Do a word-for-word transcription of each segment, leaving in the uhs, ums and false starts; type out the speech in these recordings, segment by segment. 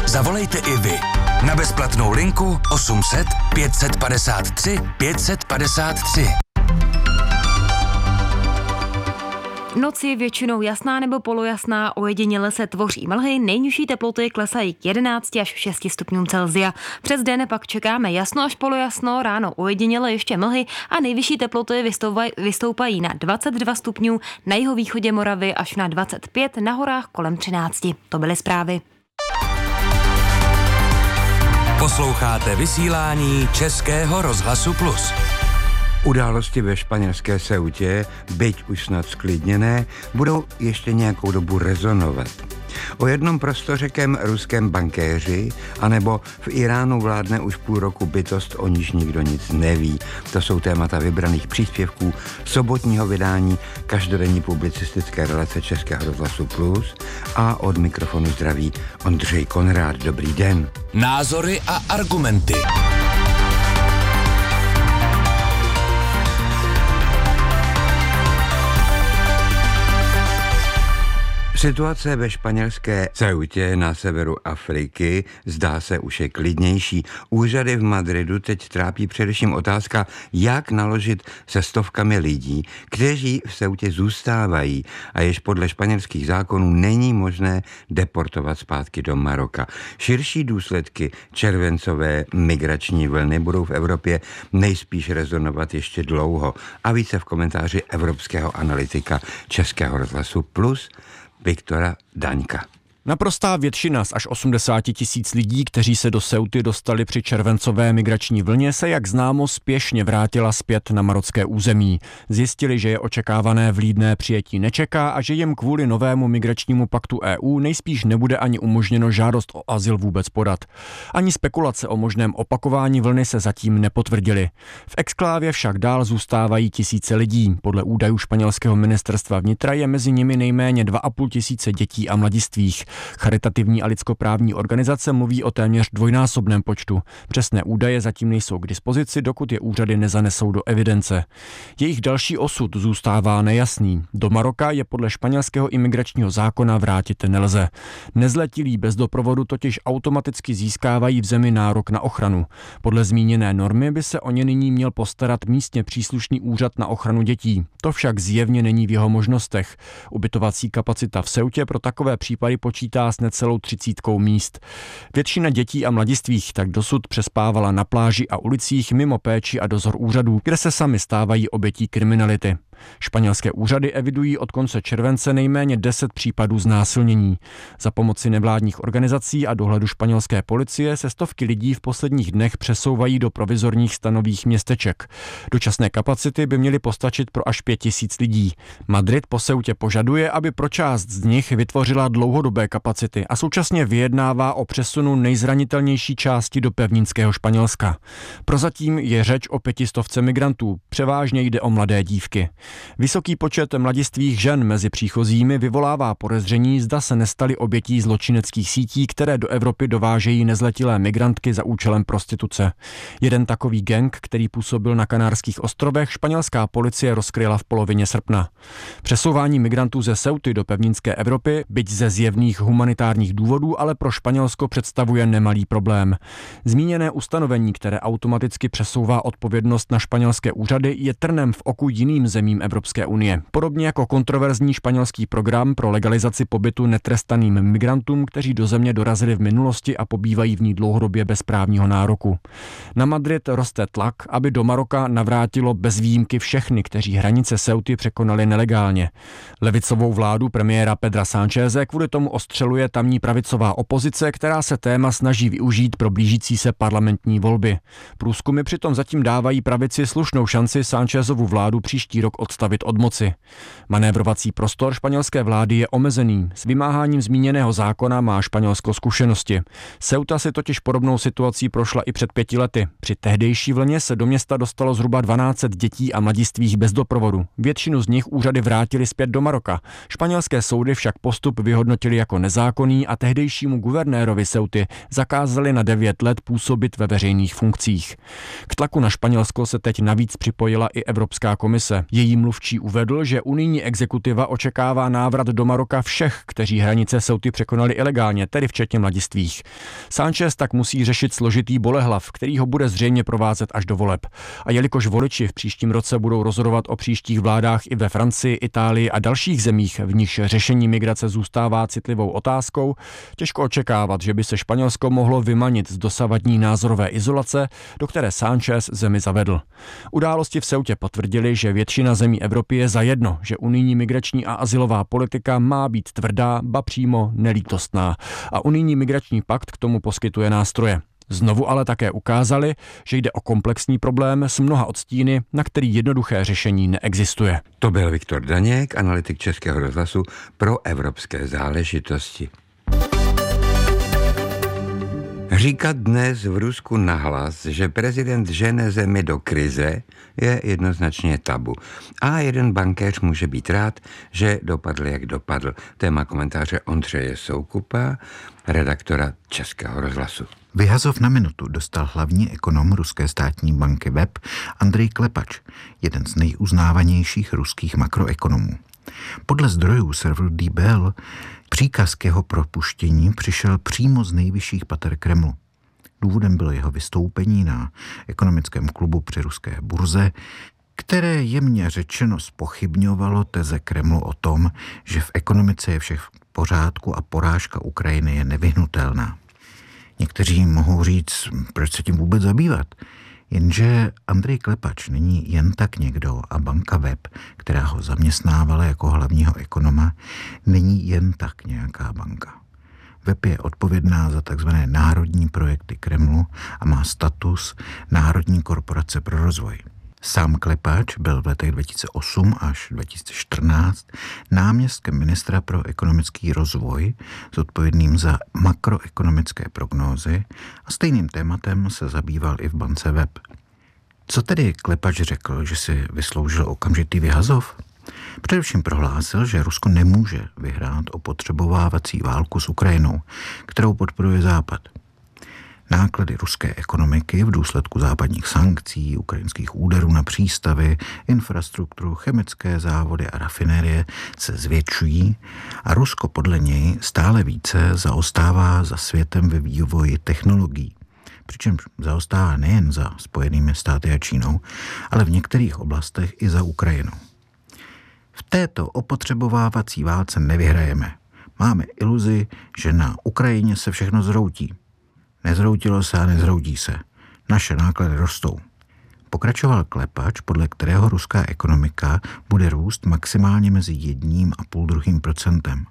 Zavolejte i vy na bezplatnou linku osm set pět set padesát tři pět set padesát tři. Noc je většinou jasná nebo polojasná, ojediněle se tvoří mlhy, nejnižší teploty klesají k jedenácti až šesti stupňům Celsia. Přes den pak čekáme jasno až polojasno, ráno ojediněle ještě mlhy a nejvyšší teploty vystoupají, vystoupají na dvacet dva stupňů, na jihovýchodě Moravy až na dvacet pět, na horách kolem třinácti. To byly zprávy. Posloucháte vysílání Českého rozhlasu Plus. Události ve španělské Ceutě, byť už snad sklidněné, budou ještě nějakou dobu rezonovat. O jednom prostořekém ruském bankéři, anebo v Iránu vládne už půl roku bytost, o níž nikdo nic neví. To jsou témata vybraných příspěvků sobotního vydání každodenní publicistické relace Českého rozhlasu Plus a od mikrofonu zdraví Ondřej Konrád. Dobrý den. Názory a argumenty. Situace ve španělské Ceutě na severu Afriky zdá se už je klidnější. Úřady v Madridu teď trápí především otázka, jak naložit se stovkami lidí, kteří v Ceutě zůstávají a jež podle španělských zákonů není možné deportovat zpátky do Maroka. Širší důsledky červencové migrační vlny budou v Evropě nejspíš rezonovat ještě dlouho. A více v komentáři evropského analytika Českého rozhlasu Plus Viktora Daňka. Naprostá většina z až osmdesát tisíc lidí, kteří se do Ceuty dostali při červencové migrační vlně, se jak známo spěšně vrátila zpět na marocké území. Zjistili, že je očekávané vlídné přijetí nečeká a že jim kvůli novému migračnímu paktu E U nejspíš nebude ani umožněno žádost o azyl vůbec podat. Ani spekulace o možném opakování vlny se zatím nepotvrdily. V exklávě však dál zůstávají tisíce lidí. Podle údajů španělského ministerstva vnitra je mezi nimi nejméně dva a půl tisíce dětí a mladistvých. Charitativní a lidskoprávní organizace mluví o téměř dvojnásobném počtu. Přesné údaje zatím nejsou k dispozici, dokud je úřady nezanesou do evidence. Jejich další osud zůstává nejasný. Do Maroka je podle španělského imigračního zákona vrátit nelze. Nezletilí bez doprovodu totiž automaticky získávají v zemi nárok na ochranu. Podle zmíněné normy by se o ně nyní měl postarat místně příslušný úřad na ochranu dětí. To však zjevně není v jeho možnostech. Ubytovací kapacita v Ceutě pro takové případy počítá s necelou třicítkou míst. Většina dětí a mladistvých tak dosud přespávala na pláži a ulicích mimo péči a dozor úřadů, kde se sami stávají obětí kriminality. Španělské úřady evidují od konce července nejméně deset případů znásilnění. Za pomoci nevládních organizací a dohledu španělské policie se stovky lidí v posledních dnech přesouvají do provizorních stanových městeček. Dočasné kapacity by měly postačit pro až pět tisíc lidí. Madrid po Ceutě požaduje, aby pro část z nich vytvořila dlouhodobé kapacity a současně vyjednává o přesunu nejzranitelnější části do pevninského Španělska. Prozatím je řeč o pětistovce migrantů, převážně jde o mladé dívky. Vysoký počet mladistvých žen mezi příchozími vyvolává podezření, zda se nestaly obětí zločineckých sítí, které do Evropy dovážejí nezletilé migrantky za účelem prostituce. Jeden takový gang, který působil na Kanárských ostrovech, španělská policie rozkryla v polovině srpna. Přesouvání migrantů ze Ceuty do pevninské Evropy, byť ze zjevných humanitárních důvodů, ale pro Španělsko představuje nemalý problém. Zmíněné ustanovení, které automaticky přesouvá odpovědnost na španělské úřady, je trnem v oku jiným zemím Evropské unie. Podobně jako kontroverzní španělský program pro legalizaci pobytu netrestaným migrantům, kteří do země dorazili v minulosti a pobývají v ní dlouhodobě bez právního nároku. Na Madrid roste tlak, aby do Maroka navrátilo bez výjimky všechny, kteří hranice Ceuty překonali nelegálně. Levicovou vládu premiéra Pedra Sáncheze kvůli tomu ostřeluje tamní pravicová opozice, která se téma snaží využít pro blížící se parlamentní volby. Průzkumy přitom zatím dávají pravici slušnou šanci Sánchezovu vládu příští rok odstavit od moci. Manévrovací prostor španělské vlády je omezený. S vymáháním zmíněného zákona má Španělsko zkušenosti. Ceuta si totiž podobnou situací prošla i před pěti lety. Při tehdejší vlně se do města dostalo zhruba dvanáct set dětí a mladistvých bez doprovodu. Většinu z nich úřady vrátili zpět do Maroka. Španělské soudy však postup vyhodnotili jako nezákonný a tehdejšímu guvernérovi Ceuty zakázali na devět let působit ve veřejných funkcích. K tlaku na Španělsko se teď navíc připojila i Evropská komise. Její mluvčí uvedl, že unijní exekutiva očekává návrat do Maroka všech, kteří hranice Ceuty překonali ilegálně, tedy včetně mladistvých. Sánchez tak musí řešit složitý bolehlav, který ho bude zřejmě provázet až do voleb. A jelikož voliči v příštím roce budou rozhodovat o příštích vládách i ve Francii, Itálii a dalších zemích, v nichž řešení migrace zůstává citlivou otázkou, těžko očekávat, že by se Španělsko mohlo vymanit z dosavadní názorové izolace, do které Sánchez zemi zavedl. Události v Ceutě potvrdili, že většina zemí Evropy je zajedno, že unijní migrační a azylová politika má být tvrdá, ba přímo nelítostná. A unijní migrační pakt k tomu poskytuje nástroje. Znovu ale také ukázali, že jde o komplexní problém s mnoha odstíny, na který jednoduché řešení neexistuje. To byl Viktor Daněk, analytik Českého rozhlasu pro evropské záležitosti. Říkat dnes v Rusku nahlas, že prezident žene zemi do krize, je jednoznačně tabu. A jeden bankéř může být rád, že dopadl, jak dopadl. Téma komentáře Ondřeje Soukupa, redaktora Českého rozhlasu. Vyhazov na minutu dostal hlavní ekonom ruské státní banky Web Andrej Klepač, jeden z nejuznávanějších ruských makroekonomů. Podle zdrojů serveru D B L příkaz k jeho propuštění přišel přímo z nejvyšších pater Kremlu. Důvodem bylo jeho vystoupení na ekonomickém klubu při ruské burze, které jemně řečeno zpochybňovalo teze Kremlu o tom, že v ekonomice je vše v pořádku a porážka Ukrajiny je nevyhnutelná. Někteří mohou říct, proč se tím vůbec zabývat. Jenže Andrej Klepač není jen tak někdo a banka Web, která ho zaměstnávala jako hlavního ekonoma, není jen tak nějaká banka. Web je odpovědná za takzvané národní projekty Kremlu a má status Národní korporace pro rozvoj. Sám Klepač byl v letech dva tisíce osm až dva tisíce čtrnáct náměstkem ministra pro ekonomický rozvoj, zodpovědným za makroekonomické prognózy a stejným tématem se zabýval i v bance Web. Co tedy Klepač řekl, že si vysloužil okamžitý vyhazov? Především prohlásil, že Rusko nemůže vyhrát opotřebovávací válku s Ukrajinou, kterou podporuje Západ. Náklady ruské ekonomiky v důsledku západních sankcí, ukrajinských úderů na přístavy, infrastrukturu, chemické závody a rafinérie se zvětšují a Rusko podle něj stále více zaostává za světem ve vývoji technologií. Přičemž zaostává nejen za Spojenými státy a Čínou, ale v některých oblastech i za Ukrajinou. V této opotřebovávací válce nevyhrajeme. Máme iluzi, že na Ukrajině se všechno zhroutí. Nezhroutilo se a nezhroutí se. Naše náklady rostou. Pokračoval Klepač, podle kterého ruská ekonomika bude růst maximálně mezi jedním a půl druhým procentem.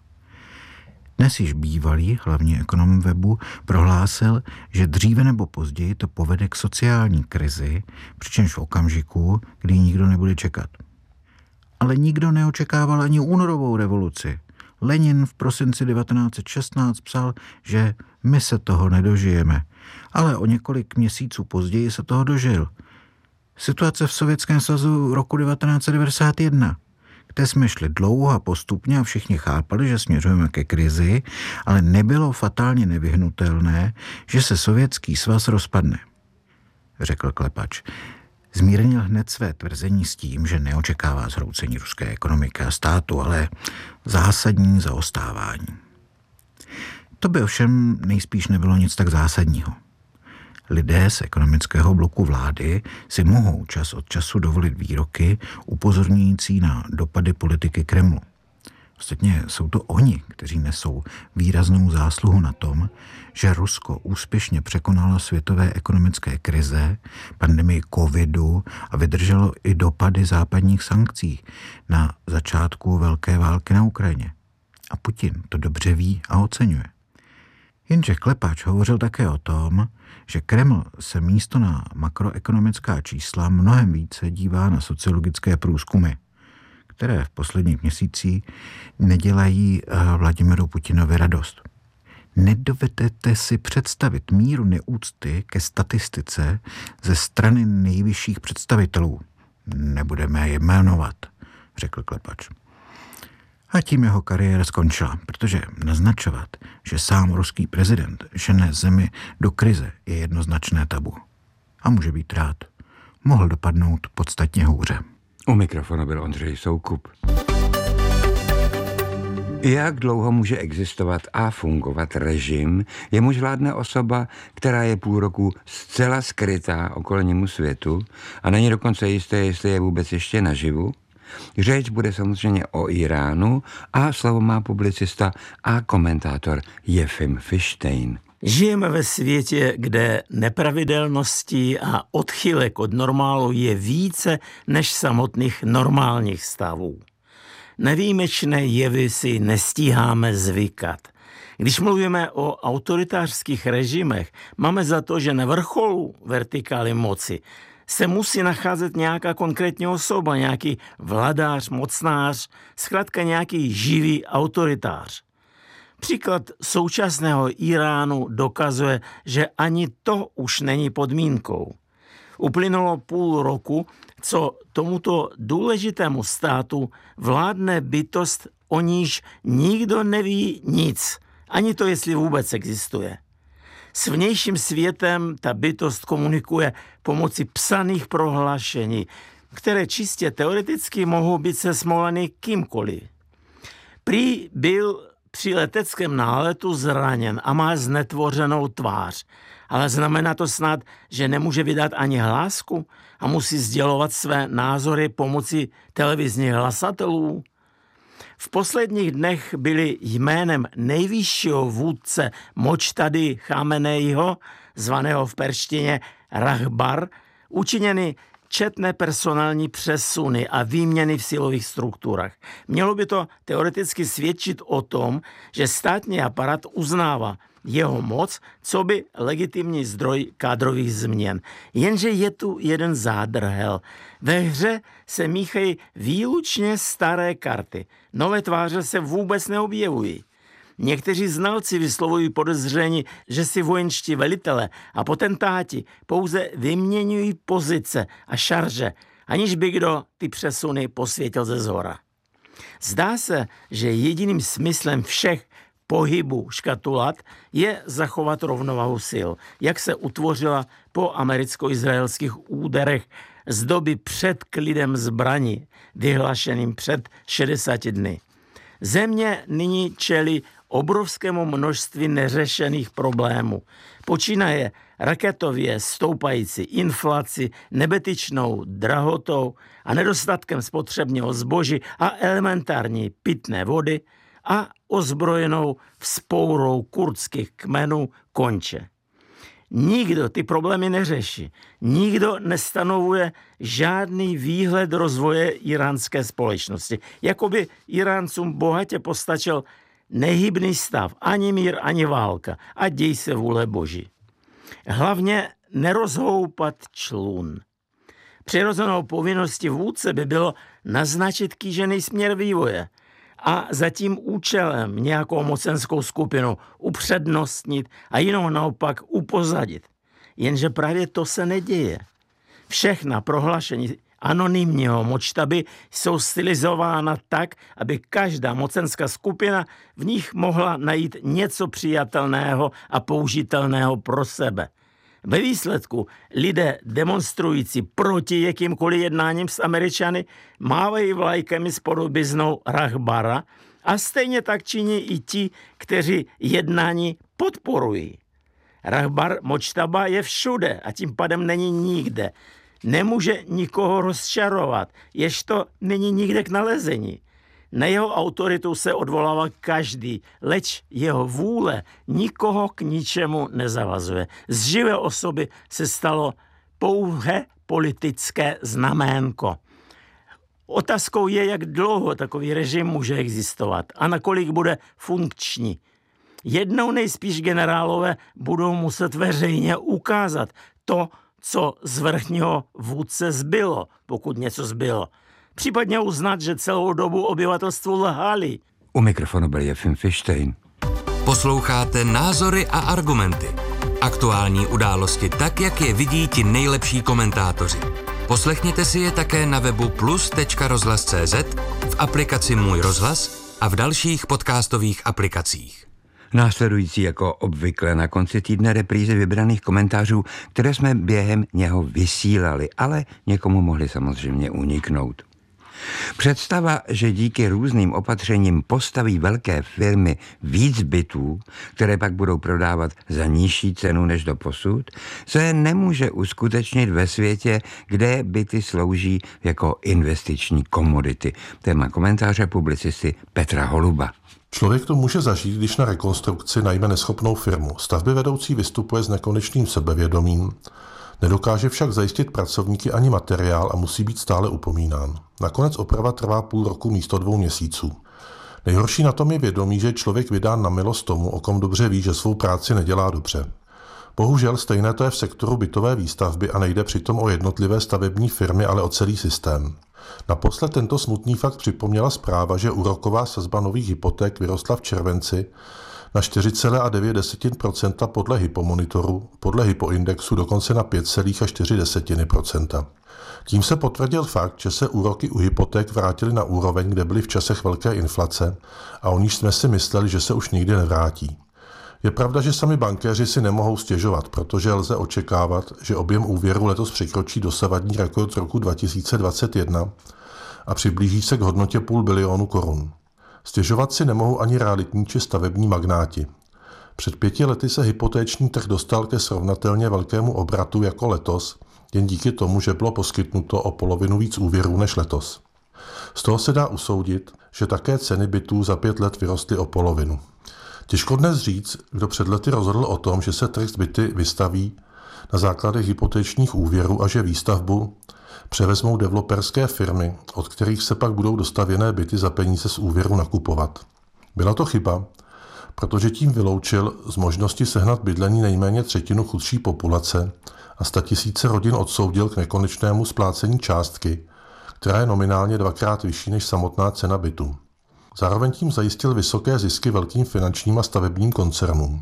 Dnes již bývalý hlavní ekonom Webu prohlásil, že dříve nebo později to povede k sociální krizi, přičemž v okamžiku, kdy nikdo nebude čekat. Ale nikdo neočekával ani únorovou revoluci. Lenin v prosinci devatenáct set šestnáct psal, že my se toho nedožijeme, ale o několik měsíců později se toho dožil. Situace v Sovětském svazu roku devatenáct set devadesát jedna, kde jsme šli dlouho a postupně a všichni chápali, že směřujeme ke krizi, ale nebylo fatálně nevyhnutelné, že se Sovětský svaz rozpadne, řekl Klepač. Zmírnil hned své tvrzení s tím, že neočekává zhroucení ruské ekonomiky a státu, ale zásadní zaostávání. To by ovšem nejspíš nebylo nic tak zásadního. Lidé z ekonomického bloku vlády si mohou čas od času dovolit výroky upozorňující na dopady politiky Kremlu. Ostatně jsou to oni, kteří nesou výraznou zásluhu na tom, že Rusko úspěšně překonalo světové ekonomické krize, pandemii covidu a vydrželo i dopady západních sankcí na začátku velké války na Ukrajině. A Putin to dobře ví a oceňuje. Jenže Klepač hovořil také o tom, že Kreml se místo na makroekonomická čísla mnohem více dívá na sociologické průzkumy, které v posledních měsících nedělají Vladimiru Putinovi radost. Nedovedete si představit míru neúcty ke statistice ze strany nejvyšších představitelů. Nebudeme je jmenovat, řekl Klepač. A tím jeho kariéra skončila, protože naznačovat, že sám ruský prezident žene zemi do krize, je jednoznačné tabu. A může být rád. Mohl dopadnout podstatně hůře. U mikrofonu byl Ondřej Soukup. Jak dlouho může existovat a fungovat režim, jemuž vládne osoba, která je půl roku zcela skrytá okolnímu světu a není dokonce jisté, jestli je vůbec ještě naživu? Řeč bude samozřejmě o Iránu a slovo má publicista a komentátor Jefim Fištejn. Žijeme ve světě, kde nepravidelností a odchylek od normálu je více než samotných normálních stavů. Nevýjimečné jevy si nestíháme zvykat. Když mluvíme o autoritářských režimech, máme za to, že na vrcholu vertikály moci se musí nacházet nějaká konkrétní osoba, nějaký vladář, mocnář, zkrátka nějaký živý autoritář. Příklad současného Iránu dokazuje, že ani to už není podmínkou. Uplynulo půl roku, co tomuto důležitému státu vládne bytost, o níž nikdo neví nic, ani to, jestli vůbec existuje. S vnějším světem ta bytost komunikuje pomocí psaných prohlášení, které čistě teoreticky mohou být sesmoleny kýmkoliv. Prý byl při leteckém náletu zraněn a má znetvořenou tvář, ale znamená to snad, že nemůže vydat ani hlásku a musí sdělovat své názory pomocí televizních hlasatelů. V posledních dnech byly jménem nejvyššího vůdce Močtady Chameneiho, zvaného v perštině Rahbar, učiněny četné personální přesuny a výměny v silových strukturách. Mělo by to teoreticky svědčit o tom, že státní aparát uznává jeho moc, co by legitimní zdroj kádrových změn. Jenže je tu jeden zádrhel. Ve hře se míchají výlučně staré karty. Nové tváře se vůbec neobjevují. Někteří znalci vyslovují podezření, že si vojenští velitele a potentáti pouze vyměňují pozice a šarže, aniž by kdo ty přesuny posvětil ze zhora. Zdá se, že jediným smyslem všech pohybů škatulat je zachovat rovnováhu sil, jak se utvořila po americko-izraelských úderech z doby před klidem zbraní, vyhlášeným před šedesáti dny. Země nyní čelí obrovskému množství neřešených problémů. Počínaje raketově stoupající inflaci, nebetyčnou drahotou a nedostatkem spotřebního zboží a elementární pitné vody a ozbrojenou vzpourou kurdských kmenů konče. Nikdo ty problémy neřeší. Nikdo nestanovuje žádný výhled rozvoje iránské společnosti. Jakoby Iráncům bohatě postačil nehybný stav, ani mír, ani válka. A děj se vůle Boží. Hlavně nerozhoupat člun. Přirozenou povinností vůdce by bylo naznačit kýžený směr vývoje a za tím účelem nějakou mocenskou skupinu upřednostnit a jinou naopak upozadit. Jenže právě to se neděje. Všechna prohlášení anonymního Močtaby jsou stylizována tak, aby každá mocenská skupina v nich mohla najít něco přijatelného a použitelného pro sebe. Ve výsledku lidé demonstrující proti jakýmkoliv jednáním s Američany mávají vlajkami s podobiznou Rahbara a stejně tak činí i ti, kteří jednání podporují. Rahbar Močtaba je všude a tím pádem není nikde. Nemůže nikoho rozčarovat, jež to není nikde k nalezení. Na jeho autoritu se odvolává každý, leč jeho vůle nikoho k ničemu nezavazuje. Z živé osoby se stalo pouhé politické znaménko. Otázkou je, jak dlouho takový režim může existovat a nakolik bude funkční. Jednou nejspíš generálové budou muset veřejně ukázat to, co z vrchního vůdce zbylo, pokud něco zbylo. Případně uznat, že celou dobu obyvatelstvu lhali. U mikrofonu byl Jefim Fištejn. Posloucháte Názory a argumenty. Aktuální události tak, jak je vidí ti nejlepší komentátoři. Poslechněte si je také na webu plus tečka rozhlas tečka cé zet, v aplikaci Můj rozhlas a v dalších podcastových aplikacích. Následující jako obvykle na konci týdne reprízy vybraných komentářů, které jsme během něho vysílali, ale někomu mohli samozřejmě uniknout. Představa, že díky různým opatřením postaví velké firmy víc bytů, které pak budou prodávat za nižší cenu než doposud, se nemůže uskutečnit ve světě, kde byty slouží jako investiční komodity. Téma komentáře publicisty Petra Holuba. Člověk to může zažít, když na rekonstrukci najme neschopnou firmu. Stavby vedoucí vystupuje s nekonečným sebevědomím, nedokáže však zajistit pracovníky ani materiál a musí být stále upomínán. Nakonec oprava trvá půl roku místo dvou měsíců. Nejhorší na tom je vědomí, že člověk vydán na milost tomu, o kom dobře ví, že svou práci nedělá dobře. Bohužel stejné to je v sektoru bytové výstavby a nejde přitom o jednotlivé stavební firmy, ale o celý systém. Naposled tento smutný fakt připomněla zpráva, že úroková sazba nových hypoték vyrostla v červenci na čtyři celá devět procenta podle Hypomonitoru, podle Hypoindexu dokonce na pět celá čtyři procenta. Tím se potvrdil fakt, že se úroky u hypoték vrátily na úroveň, kde byly v časech velké inflace a o níž jsme si mysleli, že se už nikdy nevrátí. Je pravda, že sami bankéři si nemohou stěžovat, protože lze očekávat, že objem úvěru letos překročí dosavadní rekord roku dva tisíce dvacet jedna a přiblíží se k hodnotě půl bilionu korun. Stěžovat si nemohou ani realitní či stavební magnáti. Před pěti lety se hypotéční trh dostal ke srovnatelně velkému obratu jako letos, jen díky tomu, že bylo poskytnuto o polovinu víc úvěrů než letos. Z toho se dá usoudit, že také ceny bytů za pět let vyrostly o polovinu. Těžko dnes říct, kdo před lety rozhodl o tom, že se trh s byty vystaví na základech hypotečních úvěrů a že výstavbu převezmou developerské firmy, od kterých se pak budou dostavěné byty za peníze z úvěru nakupovat. Byla to chyba, protože tím vyloučil z možnosti sehnat bydlení nejméně třetinu chudší populace a statisíce rodin odsoudil k nekonečnému splácení částky, která je nominálně dvakrát vyšší než samotná cena bytu. Zároveň tím zajistil vysoké zisky velkým finančním a stavebním koncernům.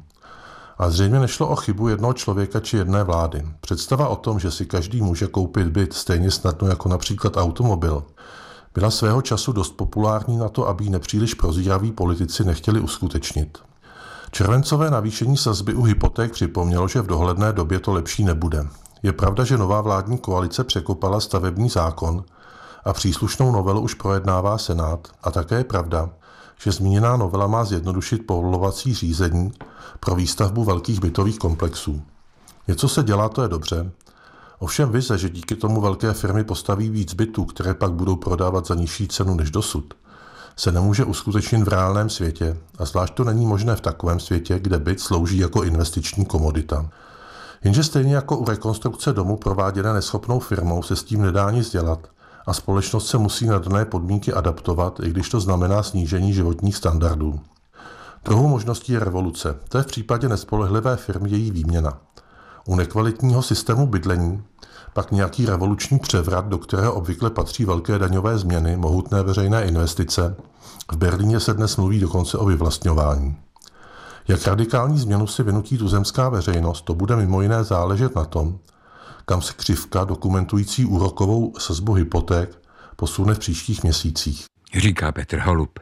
A zřejmě nešlo o chybu jednoho člověka či jedné vlády. Představa o tom, že si každý může koupit byt stejně snadno jako například automobil, byla svého času dost populární na to, aby ji nepříliš prozíraví politici nechtěli uskutečnit. Červencové navýšení sazby u hypoték připomnělo, že v dohledné době to lepší nebude. Je pravda, že nová vládní koalice překopala stavební zákon a příslušnou novelu už projednává Senát, a také je pravda, že zmíněná novela má zjednodušit povolovací řízení pro výstavbu velkých bytových komplexů. Něco se dělá, to je dobře. Ovšem vize, že díky tomu velké firmy postaví víc bytů, které pak budou prodávat za nižší cenu než dosud, se nemůže uskutečnit v reálném světě, a zvlášť to není možné v takovém světě, kde byt slouží jako investiční komodita. Jenže stejně jako u rekonstrukce domu prováděné neschopnou firmou se s tím nedá nic dělat a společnost se musí na dané podmínky adaptovat, i když to znamená snížení životních standardů. Druhou možností je revoluce. To je v případě nespolehlivé firmy její výměna. U nekvalitního systému bydlení pak nějaký revoluční převrat, do kterého obvykle patří velké daňové změny, mohutné veřejné investice. V Berlíně se dnes mluví dokonce o vyvlastňování. Jak radikální změnu si vynutí tuzemská veřejnost, to bude mimo jiné záležet na tom, kam se křivka dokumentující úrokovou sazbu hypoték posune v příštích měsících. Říká Petr Holub.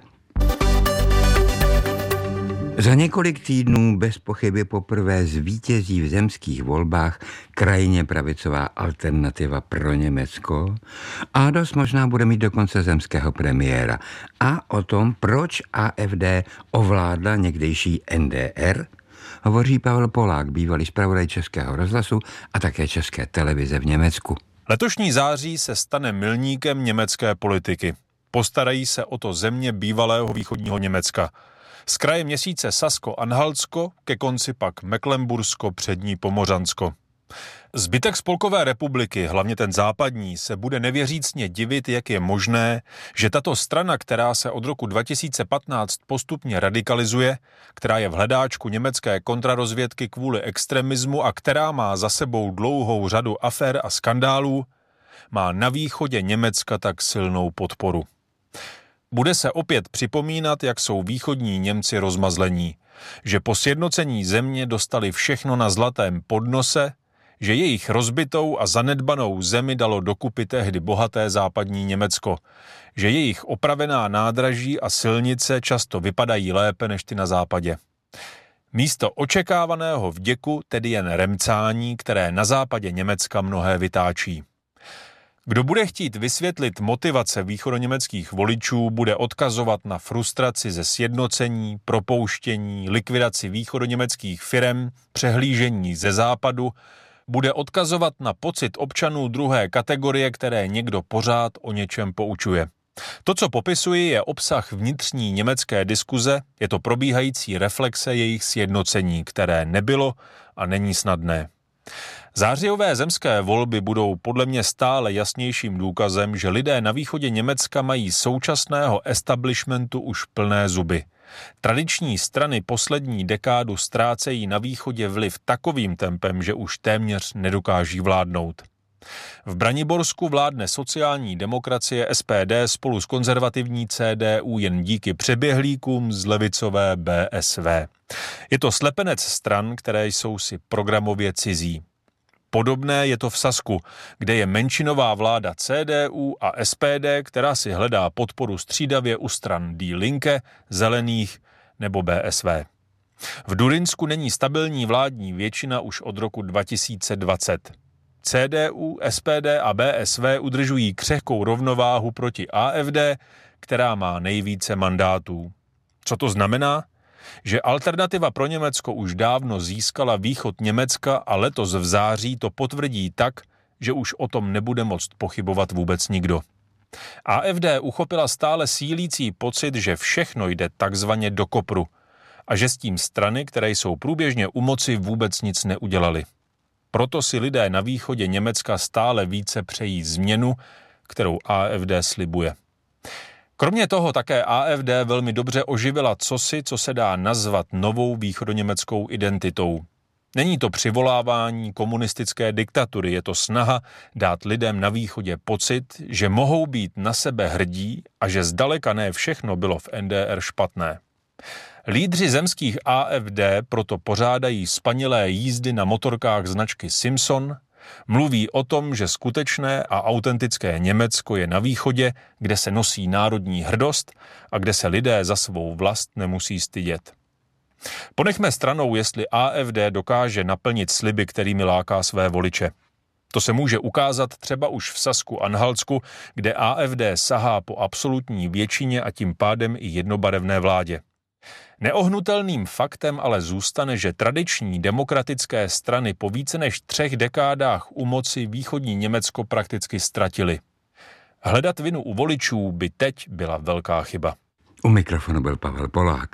Za několik týdnů bez pochyby poprvé zvítězí v zemských volbách krajně pravicová alternativa pro Německo a dost možná bude mít dokonce zemského premiéra. A o tom, proč A F D ovládla někdejší N D R, hovoří Pavel Polák, bývalý zpravodaj Českého rozhlasu a také České televize v Německu. Letošní září se stane milníkem německé politiky. Postarají se o to země bývalého východního Německa. Z kraje měsíce Sasko-Anhaltsko, ke konci pak Mecklenbursko, přední Pomořansko. Zbytek Spolkové republiky, hlavně ten západní, se bude nevěřícně divit, jak je možné, že tato strana, která se od roku dva tisíce patnáct postupně radikalizuje, která je v hledáčku německé kontrarozvědky kvůli extremismu a která má za sebou dlouhou řadu afér a skandálů, má na východě Německa tak silnou podporu. Bude se opět připomínat, jak jsou východní Němci rozmazlení, že po sjednocení země dostali všechno na zlatém podnose, že jejich rozbitou a zanedbanou zemi dalo dokupy tehdy bohaté západní Německo, že jejich opravená nádraží a silnice často vypadají lépe než ty na západě. Místo očekávaného vděku tedy jen remcání, které na západě Německa mnohé vytáčí. Kdo bude chtít vysvětlit motivace východoněmeckých voličů, bude odkazovat na frustraci ze sjednocení, propouštění, likvidaci východoněmeckých firem, přehlížení ze západu, bude odkazovat na pocit občanů druhé kategorie, které někdo pořád o něčem poučuje. To, co popisuji, je obsah vnitřní německé diskuze, je to probíhající reflexe jejich sjednocení, které nebylo a není snadné. Zářijové zemské volby budou podle mě stále jasnějším důkazem, že lidé na východě Německa mají současného establishmentu už plné zuby. Tradiční strany poslední dekádu ztrácejí na východě vliv takovým tempem, že už téměř nedokáží vládnout. V Braniborsku vládne sociální demokracie S P D spolu s konzervativní C D U jen díky přeběhlíkům z levicové B S V. Je to slepenec stran, které jsou si programově cizí. Podobné je to v Sasku, kde je menšinová vláda C D U a S P D, která si hledá podporu střídavě u stran Die Linke, Zelených nebo B S V. V Durinsku není stabilní vládní většina už od roku dva tisíce dvacet. C D U, S P D a B S V udržují křehkou rovnováhu proti A F D, která má nejvíce mandátů. Co to znamená? Že Alternativa pro Německo už dávno získala východ Německa a letos v září to potvrdí tak, že už o tom nebude moct pochybovat vůbec nikdo. A F D uchopila stále sílící pocit, že všechno jde takzvaně do kopru a že s tím strany, které jsou průběžně u moci, vůbec nic neudělali. Proto si lidé na východě Německa stále více přejí změnu, kterou A F D slibuje. Kromě toho také A F D velmi dobře oživila cosi, co se dá nazvat novou východoněmeckou identitou. Není to přivolávání komunistické diktatury, je to snaha dát lidem na východě pocit, že mohou být na sebe hrdí a že zdaleka ne všechno bylo v N D R špatné. Lídři zemských A F D proto pořádají spanilé jízdy na motorkách značky Simpson, mluví o tom, že skutečné a autentické Německo je na východě, kde se nosí národní hrdost a kde se lidé za svou vlast nemusí stydět. Ponechme stranou, jestli A F D dokáže naplnit sliby, kterými láká své voliče. To se může ukázat třeba už v Sasku-Anhaltsku, kde A F D sahá po absolutní většině a tím pádem i jednobarevné vládě. Neohnutelným faktem ale zůstane, že tradiční demokratické strany po více než třech dekádách u moci východní Německo prakticky ztratily. Hledat vinu u voličů by teď byla velká chyba. U mikrofonu byl Pavel Polák.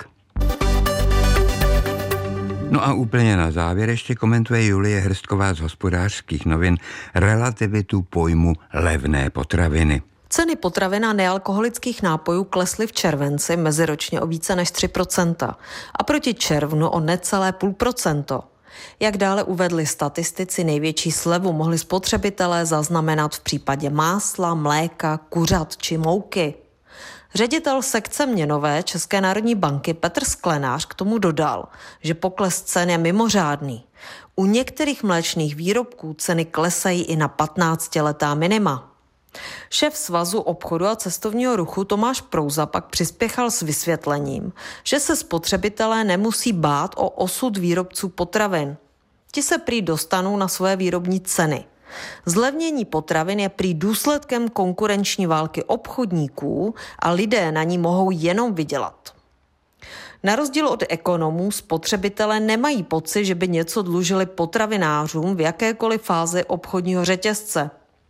No a úplně na závěr ještě komentuje Julie Hrstková z Hospodářských novin relativitu pojmu levné potraviny. Ceny potravin a nealkoholických nápojů klesly v červenci meziročně o více než tři procenta a proti červnu o necelé půl procento. Jak dále uvedli statistici, největší slevu mohli spotřebitelé zaznamenat v případě másla, mléka, kuřat či mouky. Ředitel sekce měnové České národní banky Petr Sklenář k tomu dodal, že pokles cen je mimořádný. U některých mléčných výrobků ceny klesají i na patnáctiletá minima. Šéf Svazu obchodu a cestovního ruchu Tomáš Prouza pak přispěchal s vysvětlením, že se spotřebitelé nemusí bát o osud výrobců potravin. Ti se prý dostanou na své výrobní ceny. Zlevnění potravin je prý důsledkem konkurenční války obchodníků a lidé na ní mohou jenom vydělat. Na rozdíl od ekonomů spotřebitelé nemají pocit, že by něco dlužili potravinářům v jakékoliv fázi obchodního řetězce.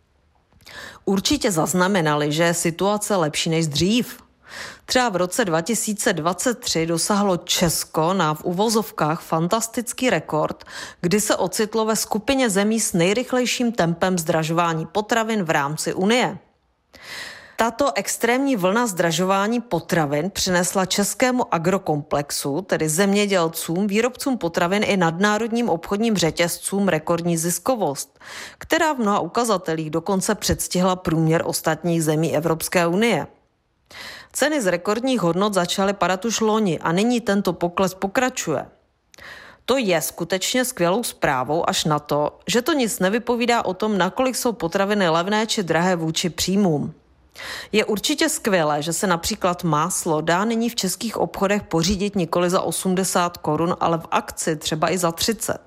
Určitě zaznamenali, že je situace lepší než dřív. Třeba v roce dva tisíce dvacet tři dosáhlo Česko na v uvozovkách fantastický rekord, kdy se ocitlo ve skupině zemí s nejrychlejším tempem zdražování potravin v rámci Unie. Tato extrémní vlna zdražování potravin přinesla českému agrokomplexu, tedy zemědělcům, výrobcům potravin i nadnárodním obchodním řetězcům rekordní ziskovost, která v mnoha ukazatelích dokonce předstihla průměr ostatních zemí Evropské unie. Ceny z rekordních hodnot začaly padat už loni a nyní tento pokles pokračuje. To je skutečně skvělou zprávou až na to, že to nic nevypovídá o tom, nakolik jsou potraviny levné či drahé vůči příjmům. Je určitě skvělé, že se například máslo dá nyní v českých obchodech pořídit nikoli za osmdesát korun, ale v akci třeba i za třicet.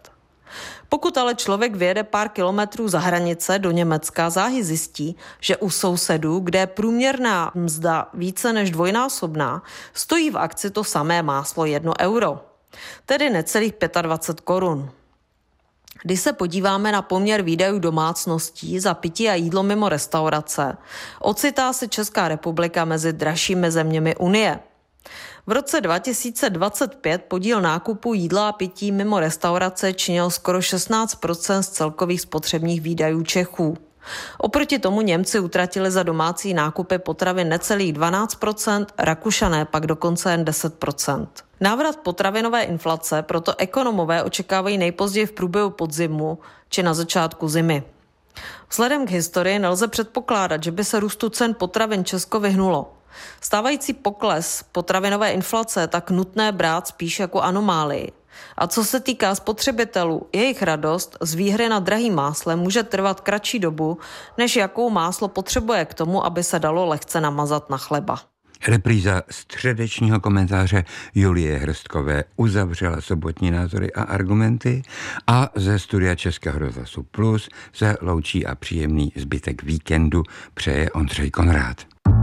Pokud ale člověk vyjede pár kilometrů za hranice do Německa, záhy zjistí, že u sousedů, kde je průměrná mzda více než dvojnásobná, stojí v akci to samé máslo jedno euro, tedy necelých dvacet pět korun. Když se podíváme na poměr výdajů domácností za pití a jídlo mimo restaurace, ocitá se Česká republika mezi dražšími zeměmi Unie. V roce dva tisíce dvacet pět podíl nákupu jídla a pití mimo restaurace činil skoro šestnáct procent z celkových spotřebních výdajů Čechů. Oproti tomu Němci utratili za domácí nákupy potravin necelých dvanáct procent, Rakušané pak dokonce jen deset procent. Návrat potravinové inflace proto ekonomové očekávají nejpozději v průběhu podzimu či na začátku zimy. Vzhledem k historii nelze předpokládat, že by se růstu cen potravin Česko vyhnulo. Stávající pokles potravinové inflace je tak nutné brát spíš jako anomálii. A co se týká spotřebitelů, jejich radost z výhry na drahým máslem může trvat kratší dobu, než jakou máslo potřebuje k tomu, aby se dalo lehce namazat na chleba. Repríza středečního komentáře Julie Hrstkové uzavřela sobotní názory a argumenty a ze studia Českého rozhlasu Plus se loučí a příjemný zbytek víkendu přeje Ondřej Konrád.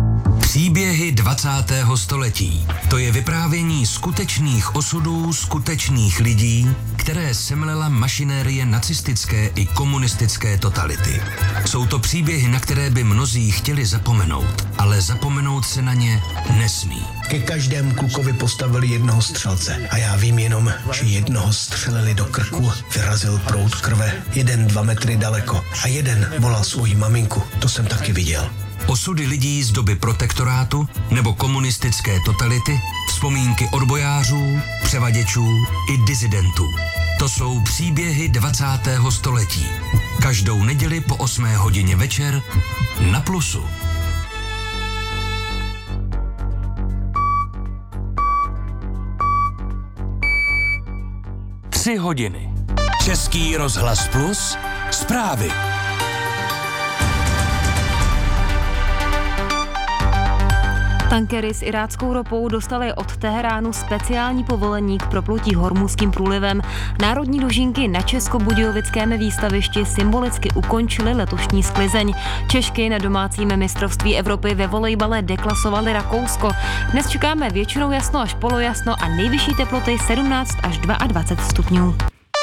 Příběhy dvacátého století. To je vyprávění skutečných osudů skutečných lidí, které semlela mašinérie nacistické i komunistické totality. Jsou to příběhy, na které by mnozí chtěli zapomenout, ale zapomenout se na ně nesmí. Ke každému klukovi postavili jednoho střelce a já vím jenom, že jednoho střelili do krku, vyrazil proud krve, jeden dva metry daleko a jeden volal svoji maminku, to jsem taky viděl. Osudy lidí z doby protektorátu nebo komunistické totality, vzpomínky odbojářů, převaděčů i disidentů. To jsou příběhy dvacátého století. Každou neděli po osmé hodině večer na Plusu. Tři hodiny. Český rozhlas Plus. Zprávy. Tankery s iráckou ropou dostaly od Teheránu speciální povolení k proplutí Hormuzským průlivem. Národní dožínky na Českobudějovickém výstavišti symbolicky ukončily letošní sklizeň. Češky na domácím mistrovství Evropy ve volejbale deklasovali Rakousko. Dnes čekáme většinou jasno až polojasno a nejvyšší teploty sedmnáct až dvacet dva stupňů.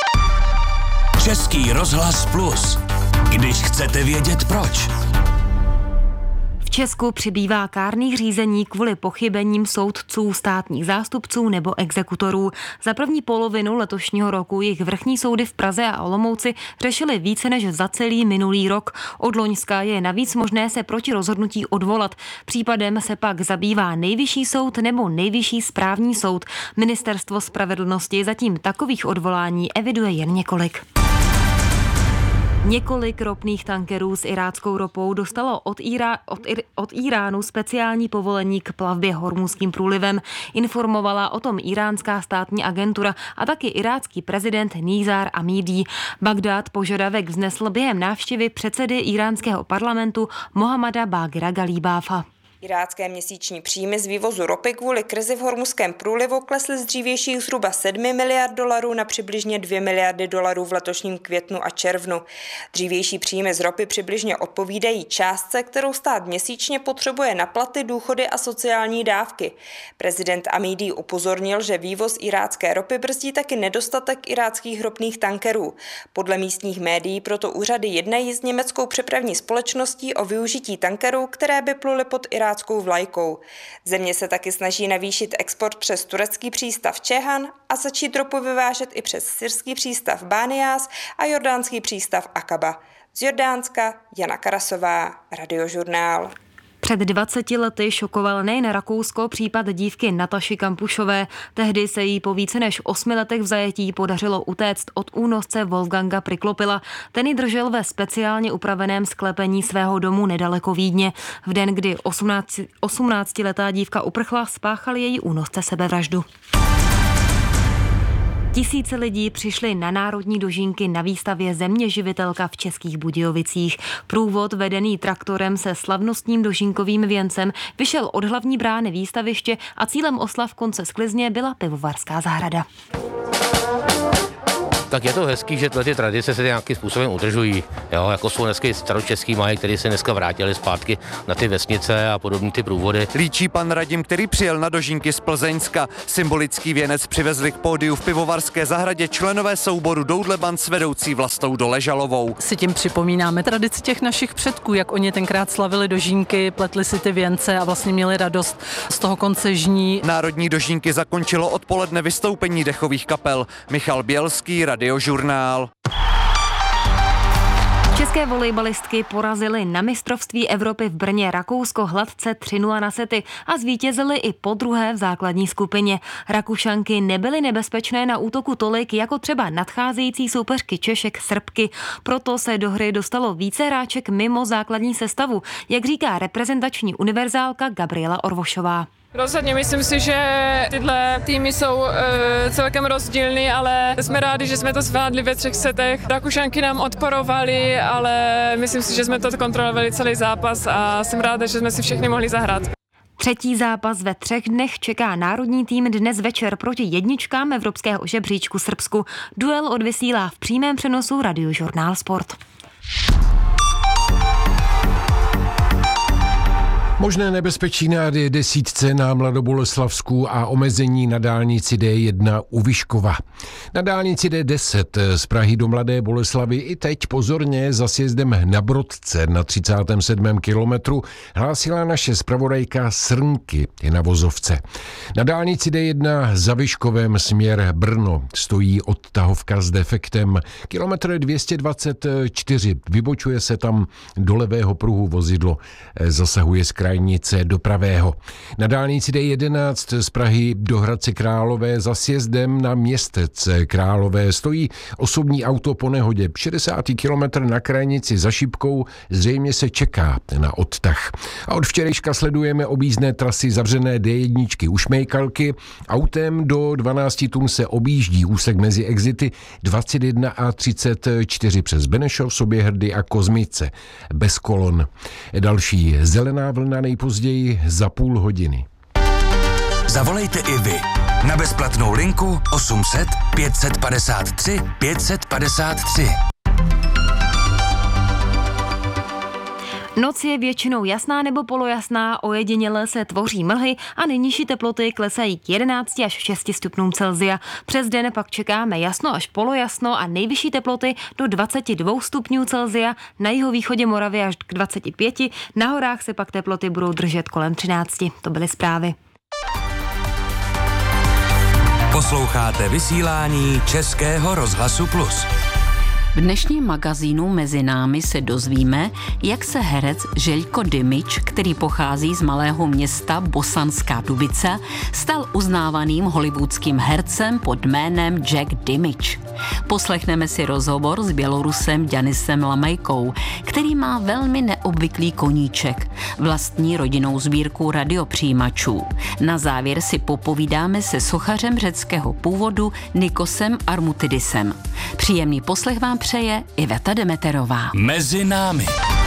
Český rozhlas Plus. Když chcete vědět proč. V Česku přibývá kárných řízení kvůli pochybením soudců, státních zástupců nebo exekutorů. Za první polovinu letošního roku jich vrchní soudy v Praze a Olomouci řešily více než za celý minulý rok. Od loňska je navíc možné se proti rozhodnutí odvolat. Případem se pak zabývá Nejvyšší soud nebo Nejvyšší správní soud. Ministerstvo spravedlnosti zatím takových odvolání eviduje jen několik. Několik ropných tankerů s iráckou ropou dostalo od, Irá, od, od Iránu speciální povolení k plavbě Hormuzským průlivem. Informovala o tom iránská státní agentura a taky irácký prezident Nizar Amidi. Bagdád požadavek vznesl během návštěvy předsedy iránského parlamentu Mohammada Baqira Galibáfa. Irácké měsíční příjmy z vývozu ropy kvůli krizi v Hormuzském průlivu klesly z dřívějších zhruba sedmi miliard dolarů na přibližně dvě miliardy dolarů v letošním květnu a červnu. Dřívější příjmy z ropy přibližně odpovídají částce, kterou stát měsíčně potřebuje na platy, důchody a sociální dávky. Prezident Amidi upozornil, že vývoz irácké ropy brzdí taky nedostatek iráckých ropných tankerů. Podle místních médií proto úřady jednají s německou přepravní společností o využití tankerů, které by pluly pod iráckou vlajkou. Země se taky snaží navýšit export přes turecký přístav Čehan a začít ropu vyvážet i přes syrský přístav Bániás a jordánský přístav Akaba. Z Jordánska Jana Karasová, Radiožurnál. Před dvaceti lety šokoval nejen Rakousko případ dívky Nataši Kampušové. Tehdy se jí po více než osmi letech v zajetí podařilo utéct od únosce Wolfganga Priklopila. Ten ji držel ve speciálně upraveném sklepení svého domu nedaleko Vídně. V den, kdy osmnáctiletá dívka uprchla, spáchal její únosce sebevraždu. Tisíce lidí přišli na národní dožínky na výstavě Zeměživitelka v Českých Budějovicích. Průvod vedený traktorem se slavnostním dožínkovým věncem vyšel od hlavní brány výstaviště a cílem oslav konce sklizně byla pivovarská zahrada. Tak je to hezký, že ty tradice se nějakým způsobem udržují. Jo, jako jsou dneska staročeský mají, který se dneska vrátili zpátky na ty vesnice a podobné ty průvody. Líčí pan Radim, který přijel na dožínky z Plzeňska. Symbolický věnec přivezli k pódiu v Pivovarské zahradě členové souboru Doudle Band s vedoucí Vlastou Doležalovou. Si tím připomínáme tradici těch našich předků, jak oni tenkrát slavili dožínky, pletli si ty věnce a vlastně měli radost z toho konce žní. Národní dožínky zakončilo odpoledne vystoupení dechových kapel. Michal Bělský, Radiožurnál. České volejbalistky porazily na mistrovství Evropy v Brně Rakousko hladce tři nula na sety a zvítězily i po druhé v základní skupině. Rakušanky nebyly nebezpečné na útoku tolik jako třeba nadcházející soupeřky Češek Srbky. Proto se do hry dostalo více hráček mimo základní sestavu, jak říká reprezentační univerzálka Gabriela Orvošová. Rozhodně myslím si, že tyhle týmy jsou e, celkem rozdílný, ale jsme rádi, že jsme to zvládli ve třech setech. Rakušanky nám odporovaly, ale myslím si, že jsme to kontrolovali celý zápas a jsem ráda, že jsme si všechny mohli zahrát. Třetí zápas ve třech dnech čeká národní tým dnes večer proti jedničkám evropského žebříčku Srbsku. Duel odvysílá v přímém přenosu Radiožurnál Sport. Možné nebezpečí na D desítce na Mladoboleslavsku a omezení na dálnici D jedna u Vyškova. Na dálnici D deset z Prahy do Mladé Boleslavy i teď pozorně za sjezdem na Brodce na třicátém sedmém kilometru hlásila naše zpravodajka Srnky na vozovce. Na dálnici D jedna za Vyškovem směr Brno stojí odtahovka s defektem. Kilometr dvě stě dvacet čtyři, vybočuje se tam do levého pruhu vozidlo, zasahuje z krajnice do pravého. Na dálnici D jedenáct z Prahy do Hradce Králové za sjezdem na Městec Králové stojí osobní auto po nehodě. šedesátý kilometr na krajnici za Šipkou zřejmě se čeká na odtah. A od včerejška sledujeme objízdné trasy zavřené D jedna u Šmejkalky. Autem do dvanáct tun se objíždí úsek mezi exity dvacet jedna a třicet čtyři přes Benešov, Soběhrdy a Kozmice. Bez kolon. Další zelená vlna nejpozději za půl hodiny. Zavolejte i vy na bezplatnou linku osm set pět set padesát tři pět set padesát tři. Noc je většinou jasná nebo polojasná, ojediněle se tvoří mlhy a nejnižší teploty klesají k jedenácti až šesti stupňům Celsia. Přes den pak čekáme jasno až polojasno a nejvyšší teploty do dvaceti dvou stupňů Celsia, na jihovýchodě Moravy až k dvaceti pěti, na horách se pak teploty budou držet kolem třinácti. To byly zprávy. Posloucháte vysílání Českého rozhlasu Plus. V dnešním magazínu Mezi námi se dozvíme, jak se herec Željko Dimič, který pochází z malého města Bosanská Dubice, stal uznávaným hollywoodským hercem pod jménem Jack Dimič. Poslechneme si rozhovor s Bělorusem Janisem Lamejkou, který má velmi neobvyklý koníček, vlastní rodinnou sbírku radiopřijímačů. Na závěr si popovídáme se sochařem řeckého původu Nikosem Armutidisem. Příjemný poslech vám přeje Iveta Demeterová. Mezi námi.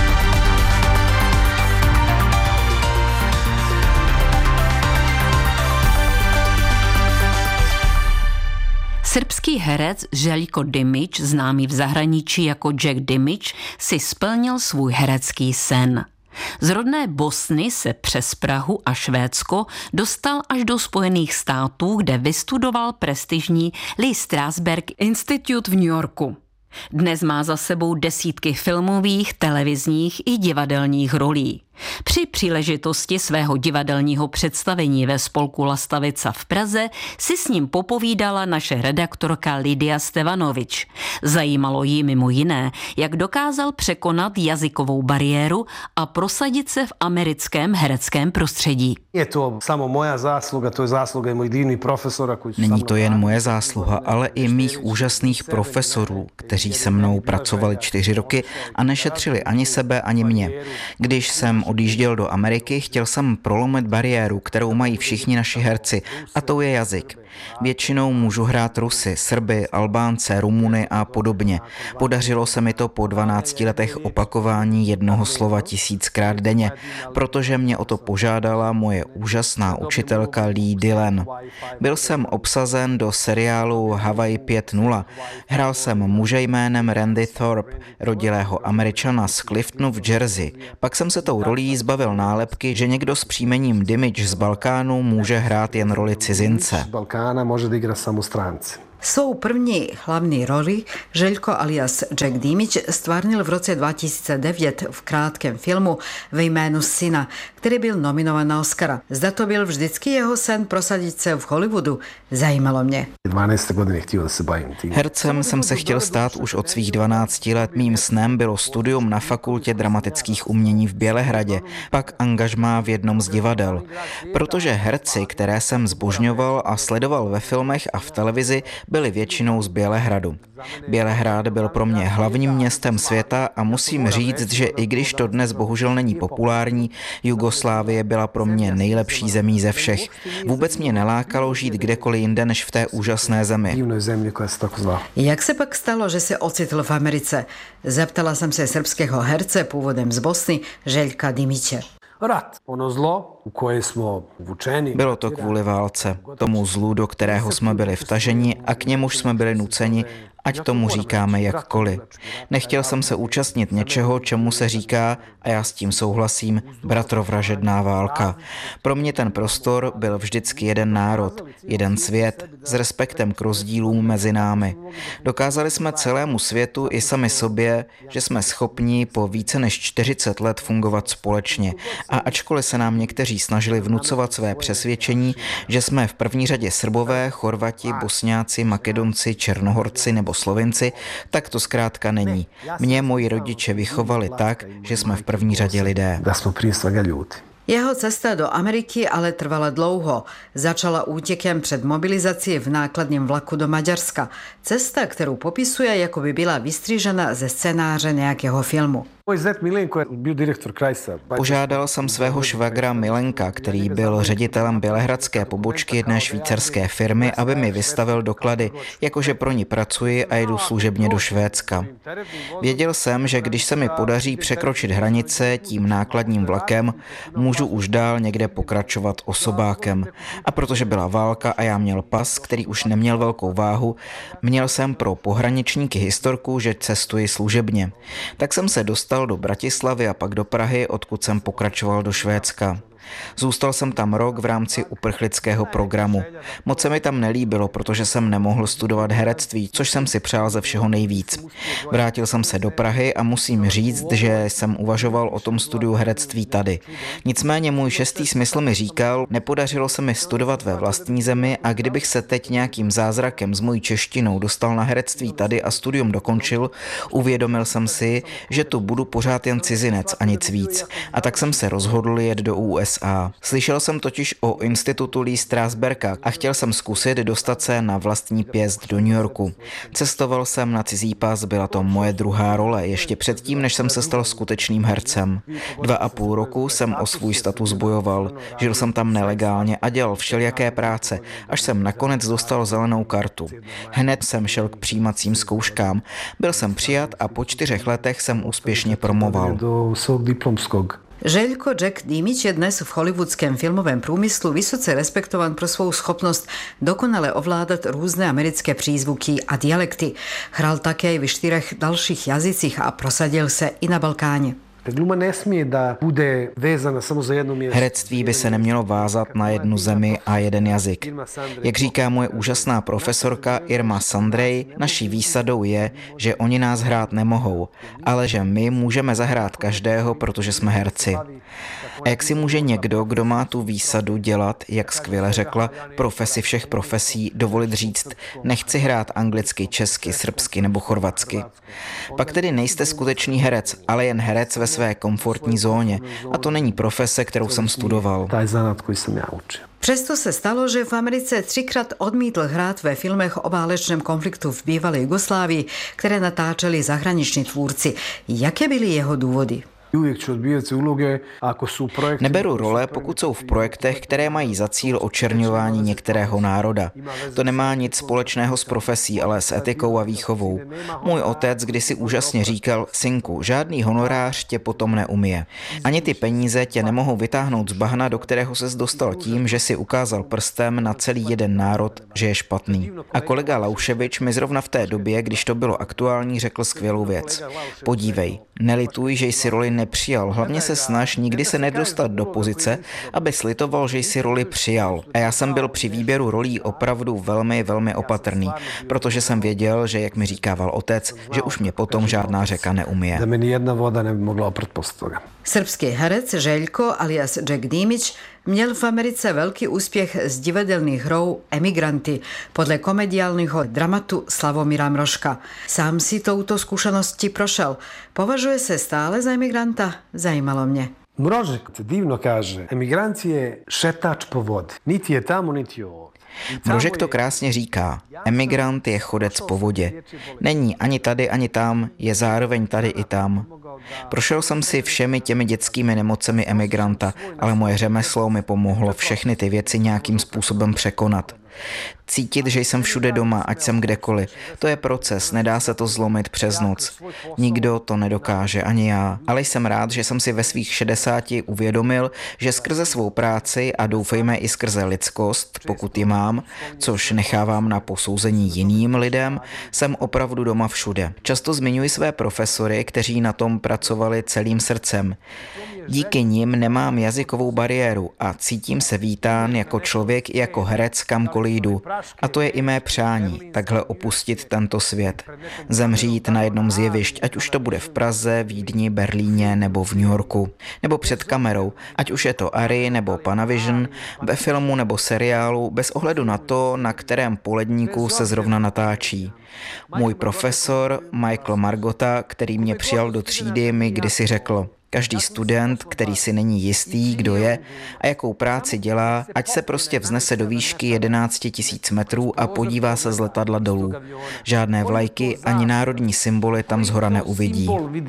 Srbský herec Željko Dimič, známý v zahraničí jako Jack Dimič, si splnil svůj herecký sen. Z rodné Bosny se přes Prahu a Švédsko dostal až do Spojených států, kde vystudoval prestižní Lee Strasberg Institute v New Yorku. Dnes má za sebou desítky filmových, televizních i divadelních rolí. Při příležitosti svého divadelního představení ve spolku Lastavica v Praze si s ním popovídala naše redaktorka Lidia Stevanovič. Zajímalo jí mimo jiné, jak dokázal překonat jazykovou bariéru a prosadit se v americkém hereckém prostředí. Je to samo moja zásluga, to je zásluga i mojich divných profesora. Není to jen moje zásluha, ale i mých úžasných profesorů, kteří se mnou pracovali čtyři roky a nešetřili ani sebe, ani mě. Když jsem odjížděl do Ameriky, chtěl jsem prolomit bariéru, kterou mají všichni naši herci, a to je jazyk. Většinou můžu hrát Rusy, Srby, Albánce, Rumuny a podobně. Podařilo se mi to po dvanácti letech opakování jednoho slova tisíckrát denně, protože mě o to požádala moje úžasná učitelka Lee Dillon. Byl jsem obsazen do seriálu Hawaii pět nula. Hrál jsem muže jménem Randy Thorpe, rodilého Američana z Cliftonu v Jersey. Pak jsem se tou rolí zbavil nálepky, že někdo s příjmením Dimič z Balkánu může hrát jen roli cizince. Svou první hlavní roli Željko alias Jack Dimič stvárnil v roce dva tisíce devět v krátkém filmu Ve jménu syna, který byl nominován na Oscara. Zda to byl vždycky jeho sen prosadit se v Hollywoodu, zajímalo mě. Hercem jsem se chtěl stát už od svých dvanácti let. Mým snem bylo studium na Fakultě dramatických umění v Bělehradě, pak angažmá v jednom z divadel. Protože herci, které jsem zbožňoval a sledoval ve filmech a v televizi, byli většinou z Bělehradu. Bělehrad byl pro mě hlavním městem světa a musím říct, že i když to dnes bohužel není populární, Jugoslávie byla pro mě nejlepší zemí ze všech. Vůbec mě nelákalo žít kdekoliv jinde než v té úžasné zemi. Jak se pak stalo, že se ocitl v Americe? Zeptala jsem se srbského herce původem z Bosny, Željka Dimiče. Bylo to kvůli válce, tomu zlu, do kterého jsme byli vtaženi a k němuž jsme byli nuceni, ať tomu říkáme jakkoliv. Nechtěl jsem se účastnit něčeho, čemu se říká, a já s tím souhlasím, bratrovražedná válka. Pro mě ten prostor byl vždycky jeden národ, jeden svět, s respektem k rozdílům mezi námi. Dokázali jsme celému světu i sami sobě, že jsme schopni po více než čtyřicet let fungovat společně. A ačkoliv se nám někteří snažili vnucovat své přesvědčení, že jsme v první řadě Srbové, Chorvati, Bosňáci, Makedonci, Černohorci nebo Slovinci, tak to zkrátka není. Mě moji rodiče vychovali tak, že jsme v první řadě lidé. Jeho cesta do Ameriky ale trvala dlouho. Začala útěkem před mobilizací v nákladním vlaku do Maďarska. Cesta, kterou popisuje, jako by byla vystřížena ze scénáře nějakého filmu. Požádal jsem svého švagra Milenka, který byl ředitelem bělehradské pobočky jedné švýcarské firmy, aby mi vystavil doklady, jakože pro ní pracuji a jedu služebně do Švédska. Věděl jsem, že když se mi podaří překročit hranice tím nákladním vlakem, můžu už dál někde pokračovat osobákem. A protože byla válka a já měl pas, který už neměl velkou váhu, měl jsem pro pohraničníky historku, že cestuji služebně. Tak jsem se dostal do Bratislavy a pak do Prahy, odkud jsem pokračoval do Švédska. Zůstal jsem tam rok v rámci uprchlického programu. Moc se mi tam nelíbilo, protože jsem nemohl studovat herectví, což jsem si přál ze všeho nejvíc. Vrátil jsem se do Prahy a musím říct, že jsem uvažoval o tom studiu herectví tady. Nicméně můj šestý smysl mi říkal, nepodařilo se mi studovat ve vlastní zemi a kdybych se teď nějakým zázrakem s mojí češtinou dostal na herectví tady a studium dokončil, uvědomil jsem si, že tu budu pořád jen cizinec a nic víc. A tak jsem se rozhodl jet do U S A. Slyšel jsem totiž o institutu Lee Strasberga a chtěl jsem zkusit dostat se na vlastní pěst do New Yorku. Cestoval jsem na cizí pas, byla to moje druhá role, ještě předtím, než jsem se stal skutečným hercem. Dva a půl roku jsem o svůj status bojoval. Žil jsem tam nelegálně a dělal všelijaké práce, až jsem nakonec dostal zelenou kartu. Hned jsem šel k přijímacím zkouškám. Byl jsem přijat a po čtyřech letech jsem úspěšně promoval. Željko Jack Dimič je dnes v hollywoodském filmovém průmyslu vysoce respektovan pro svou schopnost dokonale ovládat různé americké přízvuky a dialekty. Hrál také ve čtyřech dalších jazycích a prosadil se i na Balkáně. Herectví by se nemělo vázat na jednu zemi a jeden jazyk. Jak říká moje úžasná profesorka Irma Sandrej, naší výsadou je, že oni nás hrát nemohou, ale že my můžeme zahrát každého, protože jsme herci. A jak si může někdo, kdo má tu výsadu dělat, jak skvěle řekla, profesi všech profesí, dovolit říct, nechci hrát anglicky, česky, srbsky nebo chorvatsky. Pak tedy nejste skutečný herec, ale jen herec ve své komfortní zóně. A to není profese, kterou jsem studoval. Přesto se stalo, že v Americe třikrát odmítl hrát ve filmech o válečném konfliktu v bývalé Jugoslávii, které natáčeli zahraniční tvůrci. Jaké byly jeho důvody? Neberu role, pokud jsou v projektech, které mají za cíl očerňování některého národa. To nemá nic společného s profesí, ale s etikou a výchovou. Můj otec kdysi úžasně říkal: synku, žádný honorář tě potom neumije. Ani ty peníze tě nemohou vytáhnout z bahna, do kterého ses dostal tím, že si ukázal prstem na celý jeden národ, že je špatný. A kolega Lauševič mi zrovna v té době, když to bylo aktuální, řekl skvělou věc. Podívej, nelituj, že jsi roli nepřijal, hlavně se snaž nikdy se nedostat do pozice, aby slitoval, že jsi roli přijal. A já jsem byl při výběru rolí opravdu velmi, velmi opatrný, protože jsem věděl, že, jak mi říkával otec, že už mě potom žádná řeka neumije. Srbský herec Željko alias Jack Dimić měl v Americe velký úspěch z divadelných hrou Emigranti podle komediálního dramatu Slavomíra Mrožka. Sám si touto zkušeností prošel. Považuje se stále za emigranta? Zajímalo mě. Mrožek divno kaže, emigrant je šetač po vodi. Niti je tamo, niti je ovdje. Mrožek to krásně říká. Emigrant je chodec po vodě. Není ani tady, ani tam, je zároveň tady i tam. Prošel jsem si všemi těmi dětskými nemocemi emigranta, ale moje řemeslo mi pomohlo všechny ty věci nějakým způsobem překonat. Cítit, že jsem všude doma, ať jsem kdekoliv. To je proces, nedá se to zlomit přes noc. Nikdo to nedokáže, ani já. Ale jsem rád, že jsem si ve svých šedesáti uvědomil, že skrze svou práci a doufejme i skrze lidskost, pokud ji mám, což nechávám na posouzení jiným lidem, jsem opravdu doma všude. Často zmiňuji své profesory, kteří na tom pracovali celým srdcem. Díky nim nemám jazykovou bariéru a cítím se vítán jako člověk i jako herec kamkoliv jdu. A to je i mé přání, takhle opustit tento svět. Zemřít na jednom z jevišť, ať už to bude v Praze, Vídni, Berlíně nebo v New Yorku. Nebo před kamerou, ať už je to Ari nebo Panavision, ve filmu nebo seriálu, bez ohledu na to, na kterém poledníku se zrovna natáčí. Můj profesor Michael Margota, který mě přijal do třídy, mi kdysi řekl: každý student, který si není jistý, kdo je a jakou práci dělá, ať se prostě vznese do výšky jedenáct tisíc metrů a podívá se z letadla dolů. Žádné vlajky ani národní symboly tam zhora neuvidí.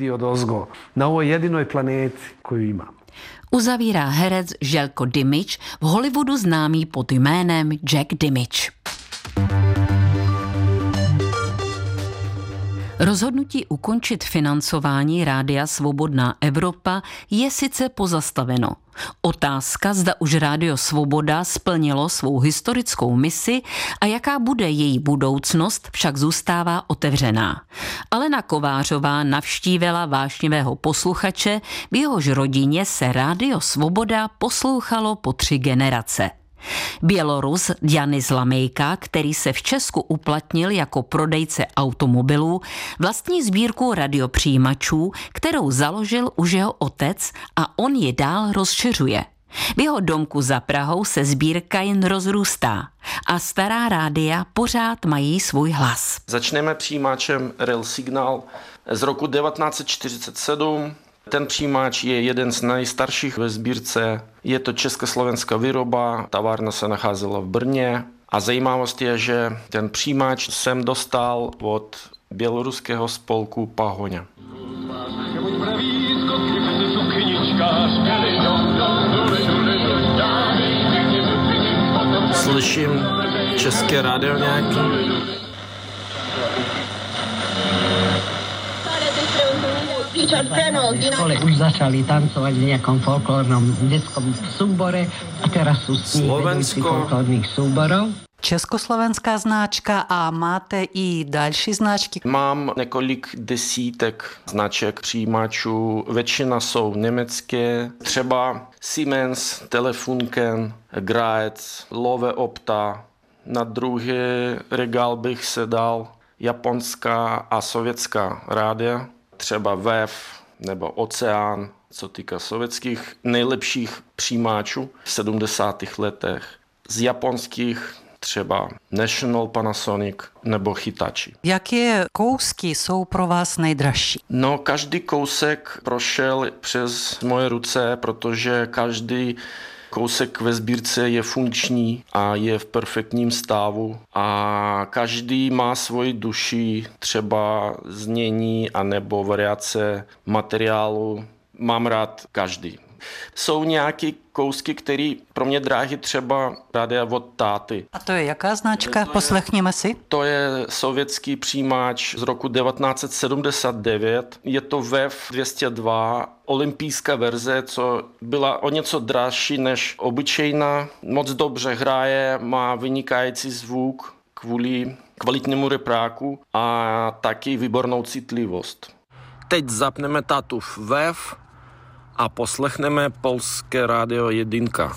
Uzavírá herec Željko Dimić, v Hollywoodu známý pod jménem Jack Dimić. Rozhodnutí ukončit financování Rádia Svobodná Evropa je sice pozastaveno. Otázka, zda už Rádio Svoboda splnilo svou historickou misi a jaká bude její budoucnost, však zůstává otevřená. Alena Kovářová navštívila vášnivého posluchače, v jehož rodině se Rádio Svoboda poslouchalo po tři generace. Bělorus Janis Lamejka, který se v Česku uplatnil jako prodejce automobilů, vlastní sbírku radiopřijímačů, kterou založil už jeho otec a on ji dál rozšiřuje. V jeho domku za Prahou se sbírka jen rozrůstá a stará rádia pořád mají svůj hlas. Začneme přijímačem Rail Signal z roku devatenáct set čtyřicet sedm. Ten přijímač je jeden z nejstarších ve sbírce. Je to československá výroba, továrna se nacházela v Brně. A zajímavost je, že ten přijímač jsem dostal od běloruského spolku Pahoňa. Slyším české rádio nějaký? Škole už začali tancovať v nejakom folklórnom detskom súbore a teraz sú s nimi vedúci folklórnych súborov. Československá značka a máte i další značky? Mám několik desítek značek přijímačů, většina jsou německé, třeba Siemens, Telefunken, Graec, Love Opta. Na druhý regál bych se dal japonská a sovětská rádia, třeba W E F nebo Oceán, co týká sovětských nejlepších přijímačů v sedmdesátých letech. Z japonských třeba National, Panasonic nebo Hitachi. Jaké kousky jsou pro vás nejdražší? No, každý kousek prošel přes moje ruce, protože každý kousek ve sbírce je funkční a je v perfektním stavu a každý má svoji duši, třeba znění anebo variace materiálu. mám rád každý. Jsou nějaké kousky, které pro mě dráhy, třeba rádia od táty. A to je jaká značka? Poslechněme si. To je sovětský přijímač z roku devatenáct set sedmdesát devět. Je to W E F dvě stě dva, olympijská verze, co byla o něco dražší než obyčejná. Moc dobře hraje, má vynikající zvuk kvůli kvalitnímu repráku a taky výbornou citlivost. Teď zapneme tátu v W E F a poslechneme polské rádio jedynka.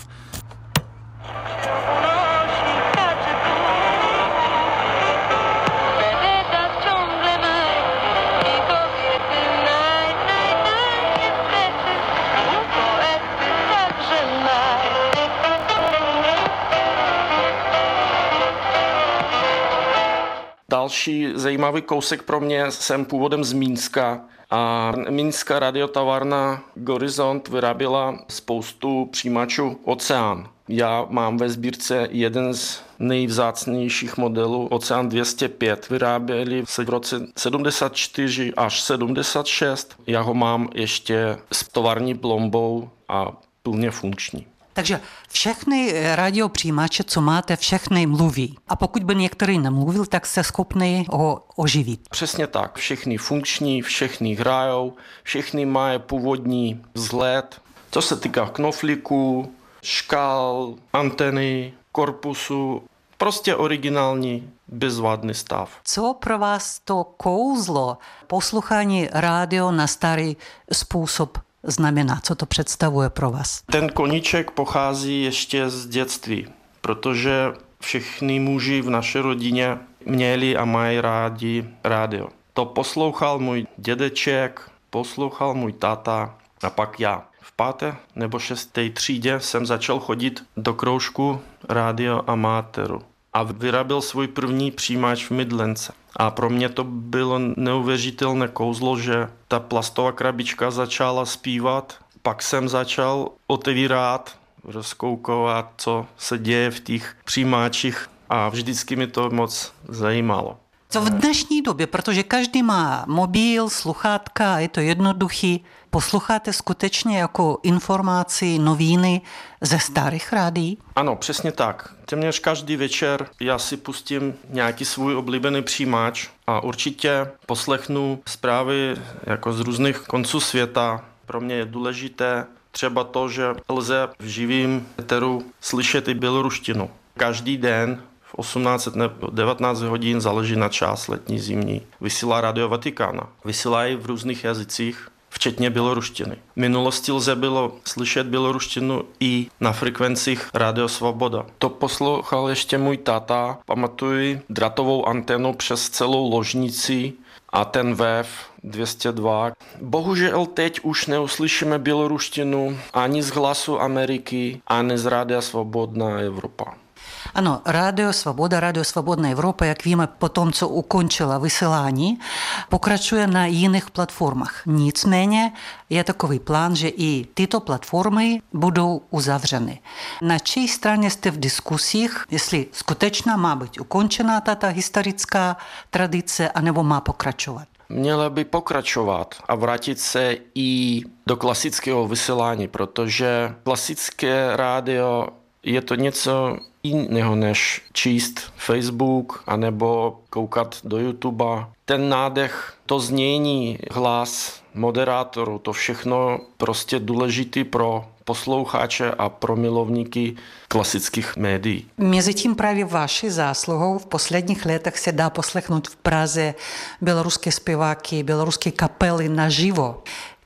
Další zajímavý kousek pro mě, jsem původem z Mínska a Mínská radiotovárna Gorizont vyráběla spoustu přijímačů Oceán. Já mám ve sbírce jeden z nejvzácnějších modelů Oceán dvě stě pět. Vyráběli se v roce sedmdesát čtyři až sedmdesát šest. Já ho mám ještě s tovární plombou a plně funkční. Takže všechny radiopřijímače, co máte, všechny mluví. A pokud by některý nemluvil, tak jste schopni ho oživit. Přesně tak. Všechny funkční, všechny hrajou, všechny mají původní vzhled. Co se týká knoflíků, škál, anteny, korpusu, prostě originální, bezvadný stav. Co pro vás to kouzlo poslouchání rádio na starý způsob znamená? Co to představuje pro vás? Ten koníček pochází ještě z dětství, protože všichni muži v naší rodině měli a mají rádi rádio. To poslouchal můj dědeček, poslouchal můj táta a pak já. V páté nebo šesté třídě jsem začal chodit do kroužku radioamatéru a vyráběl svůj první přijímač v Midlance. A pro mě to bylo neuvěřitelné kouzlo, že ta plastová krabička začala zpívat. Pak jsem začal otevírat, rozkoukovat, co se děje v těch přijímačích a vždycky mi to moc zajímalo. Co v dnešní době, protože každý má mobil, sluchátka, je to jednoduchý, posloucháte skutečně jako informaci, noviny ze starých rádií? Ano, přesně tak. Téměř každý večer já si pustím nějaký svůj oblíbený přijímač a určitě poslechnu zprávy jako z různých konců světa. Pro mě je důležité třeba to, že lze v živým éteru slyšet i běloruštinu. Každý den v osmnáct nebo devatenáct hodin, záleží na čas, letní, zimní, vysílá Radio Vatikána. Vysílají v různých jazycích, včetně běloruštiny. V minulosti lze bylo slyšet běloruštinu i na frekvencích Radio Svoboda. To poslouchal ještě můj táta. Pamatuji dratovou antenu přes celou ložnici a ten W E F dvě stě dva. Bohužel teď už neuslyšíme běloruštinu ani z Hlasu Ameriky, ani z Rádia Svobodná Evropa. Ano, Rádio Svoboda, Rádio Svobodná Evropa, jak víme, po tom, co ukončila vysílání, pokračuje na jiných platformách. Nicméně je takový plán, že i tyto platformy budou uzavřeny. Na čí straně jste v diskusích, jestli skutečně má být ukončena tato historická tradice, anebo má pokračovat? Měla by pokračovat a vrátit se i do klasického vysílání, protože klasické rádio je to něco jiného než číst Facebook anebo koukat do YouTube. Ten nádech, to znění, hlas moderátoru, to všechno prostě důležitý pro posluchače a pro milovníky klasických médií. Mezitím právě vaší zásluhou v posledních letech se dá poslechnout v Praze běloruské zpěváky, běloruské kapely naživo.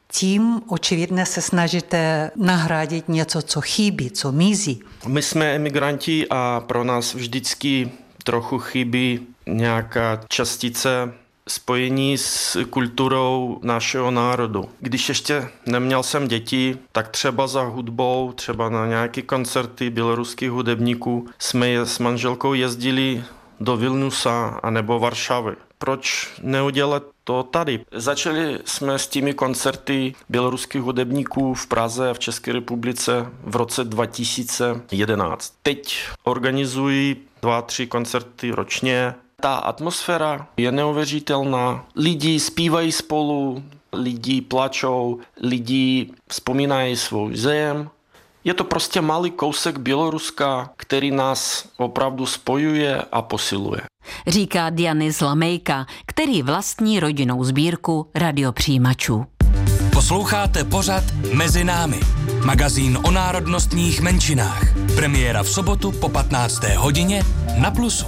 Tím očividně se snažíte nahradit něco, co chybí, co mizí. My jsme emigranti a pro nás vždycky trochu chybí nějaká částice spojení s kulturou našeho národu. Když ještě neměl jsem děti, tak třeba za hudbou, třeba na nějaké koncerty běloruských hudebníků jsme s manželkou jezdili do Vilniusa anebo Varšavy. Proč neudělat to tady? Začali jsme s těmi koncerty běloruských hudebníků v Praze a v České republice v roce dva tisíce jedenáct. Teď organizují dva, tři koncerty ročně. Ta atmosféra je neuvěřitelná. Lidi zpívají spolu, lidi plačou, lidi vzpomínají svou zem. Je to prostě malý kousek Běloruska, který nás opravdu spojuje a posiluje. Říká Dianis Lamejka, který vlastní rodinnou sbírku radiopřijímačů. Posloucháte pořad Mezi námi, magazín o národnostních menšinách. Premiéra v sobotu po patnácté hodině na Plusu.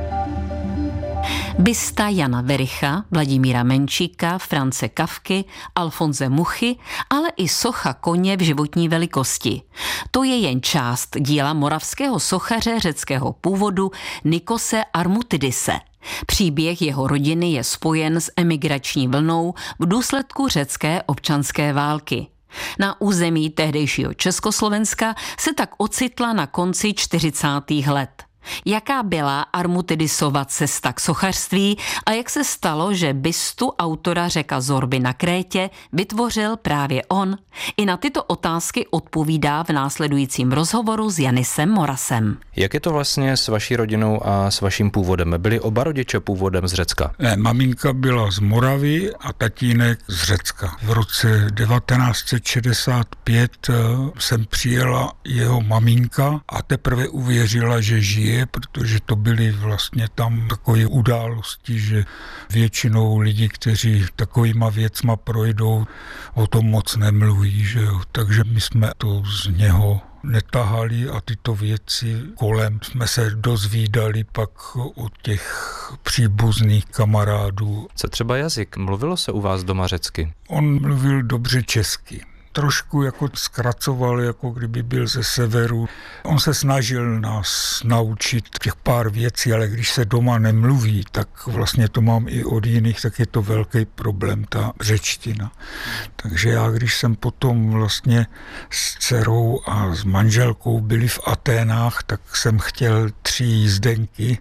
Bysta Jana Vericha, Vladimíra Menšíka, France Kafky, Alfonse Muchy, ale i socha koně v životní velikosti. To je jen část díla moravského sochaře řeckého původu Nikose Armutidise. Příběh jeho rodiny je spojen s emigrační vlnou v důsledku řecké občanské války. Na území tehdejšího Československa se tak ocitla na konci čtyřicátých let. Jaká byla Armutidisova cesta k sochařství a jak se stalo, že bystu autora Řeka Zorby na Krétě vytvořil právě on? I na tyto otázky odpovídá v následujícím rozhovoru s Janisem Morasem. Jak je to vlastně s vaší rodinou a s vaším původem? Byli oba rodiče původem z Řecka? Ne, maminka byla z Moravy a tatínek z Řecka. V roce devatenáct set šedesát pět jsem přijela jeho maminka a teprve uvěřila, že žije, protože to byly vlastně tam takové události, že většinou lidi, kteří takovýma věcma projdou, o tom moc nemluví, že jo. Takže my jsme to z něho netahali a tyto věci kolem jsme se dozvídali pak od těch příbuzných kamarádů. Co třeba jazyk? Mluvilo se u vás doma řecky? On mluvil dobře česky. Trošku jako zkracoval, jako kdyby byl ze severu. On se snažil nás naučit těch pár věcí, ale když se doma nemluví, tak vlastně to mám i od jiných, tak je to velký problém, ta řečtina. Takže já, když jsem potom vlastně s dcerou a s manželkou byli v Aténách, tak jsem chtěl tři jízdenky.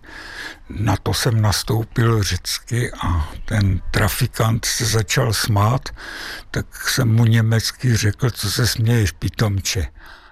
Na to jsem nastoupil řecky a ten trafikant se začal smát, tak jsem mu německy řekl, co se směješ, pitomče.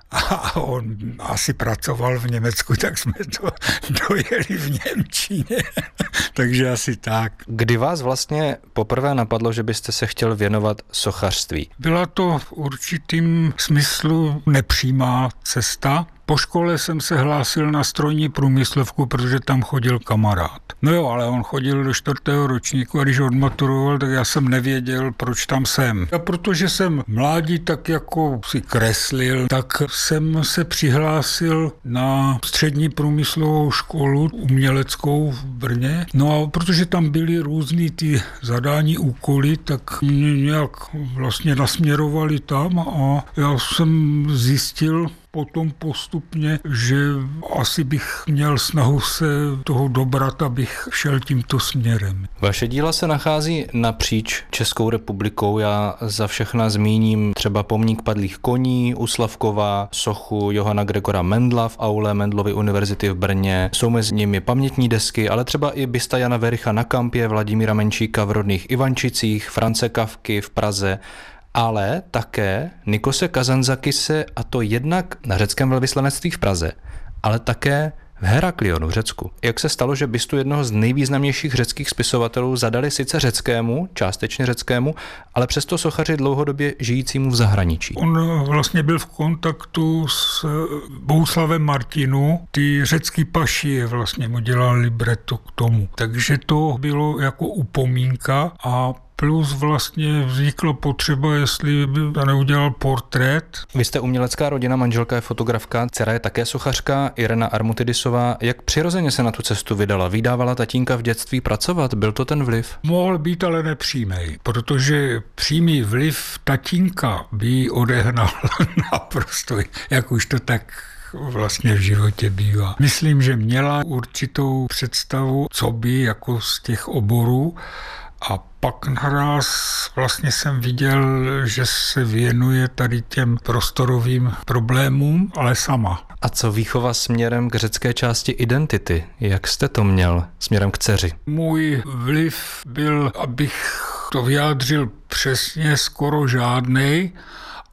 A on asi pracoval v Německu, tak jsme to dojeli v němčině. Takže asi tak. Kdy vás vlastně poprvé napadlo, že byste se chtěl věnovat sochařství? Byla to v určitým smyslu nepřímá cesta. Po škole jsem se hlásil na strojní průmyslovku, protože tam chodil kamarád. No jo, ale on chodil do čtvrtého ročníku a když odmaturoval, tak já jsem nevěděl, proč tam jsem. A protože jsem mládí tak jako si kreslil, tak jsem se přihlásil na střední průmyslovou školu uměleckou v Brně. No a protože tam byly různý ty zadání úkoly, tak mě nějak vlastně nasměrovali tam a já jsem zjistil potom postupně, že asi bych měl snahu se toho dobrat, abych šel tímto směrem. Vaše díla se nachází napříč Českou republikou. Já za všechna zmíním třeba pomník padlých koní u Slavkova, sochu Johana Gregora Mendla v aule Mendlovy univerzity v Brně. Jsou mezi nimi pamětní desky, ale třeba i bysta Jana Vericha na Kampě, Vladimíra Menšíka v rodných Ivančicích, France Kafky v Praze, ale také Nikose Kazantzakise, a to jednak na řeckém velvyslanectví v Praze, ale také v Heraklionu v Řecku. Jak se stalo, že bystu jednoho z nejvýznamnějších řeckých spisovatelů zadali sice řeckému, částečně řeckému, ale přesto sochaři dlouhodobě žijícímu v zahraničí? On vlastně byl v kontaktu s Bohuslavem Martinu, ty řecký paši vlastně mu dělal libreto k tomu. Takže to bylo jako upomínka a plus vlastně vznikla potřeba, jestli by neudělal portrét. Vy jste umělecká rodina, manželka je fotografka, dcera je také sochařka, Irena Armutidisová. Jak přirozeně se na tu cestu vydala? Vydávala tatínka v dětství pracovat? Byl to ten vliv? Mohl být, ale nepřímej, protože přímý vliv tatínka by odehnal naprosto, jak už to tak vlastně v životě bývá. Myslím, že měla určitou představu, co by jako z těch oborů, a pak naraz vlastně jsem viděl, že se věnuje tady těm prostorovým problémům, ale sama. A co výchova směrem k řecké části identity? Jak jste to měl směrem k dceři? Můj vliv byl, abych to vyjádřil přesně, skoro žádnej,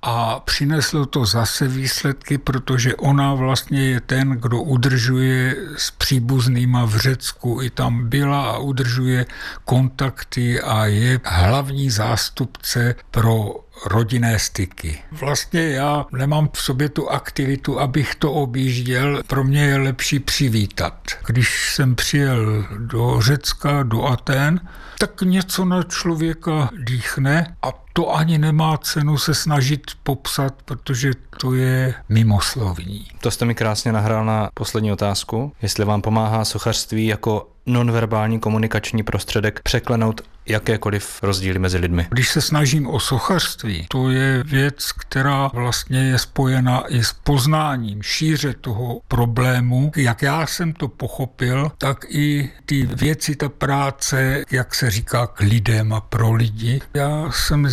a přineslo to zase výsledky, protože ona vlastně je ten, kdo udržuje s příbuznýma v Řecku. I tam byla a udržuje kontakty a je hlavní zástupce pro rodinné styky. Vlastně já nemám v sobě tu aktivitu, abych to objížděl. Pro mě je lepší přivítat. Když jsem přijel do Řecka, do Aten, tak něco na člověka dýchne a to ani nemá cenu se snažit popsat, protože to je mimoslovní. To jste mi krásně nahrál na poslední otázku. Jestli vám pomáhá sochařství jako nonverbální komunikační prostředek překlenout jakékoliv rozdíly mezi lidmi. Když se snažím o sochařství, to je věc, která vlastně je spojena i s poznáním šíře toho problému. Jak já jsem to pochopil, tak i ty věci, ta práce, jak se říká, k lidem a pro lidi. Já jsem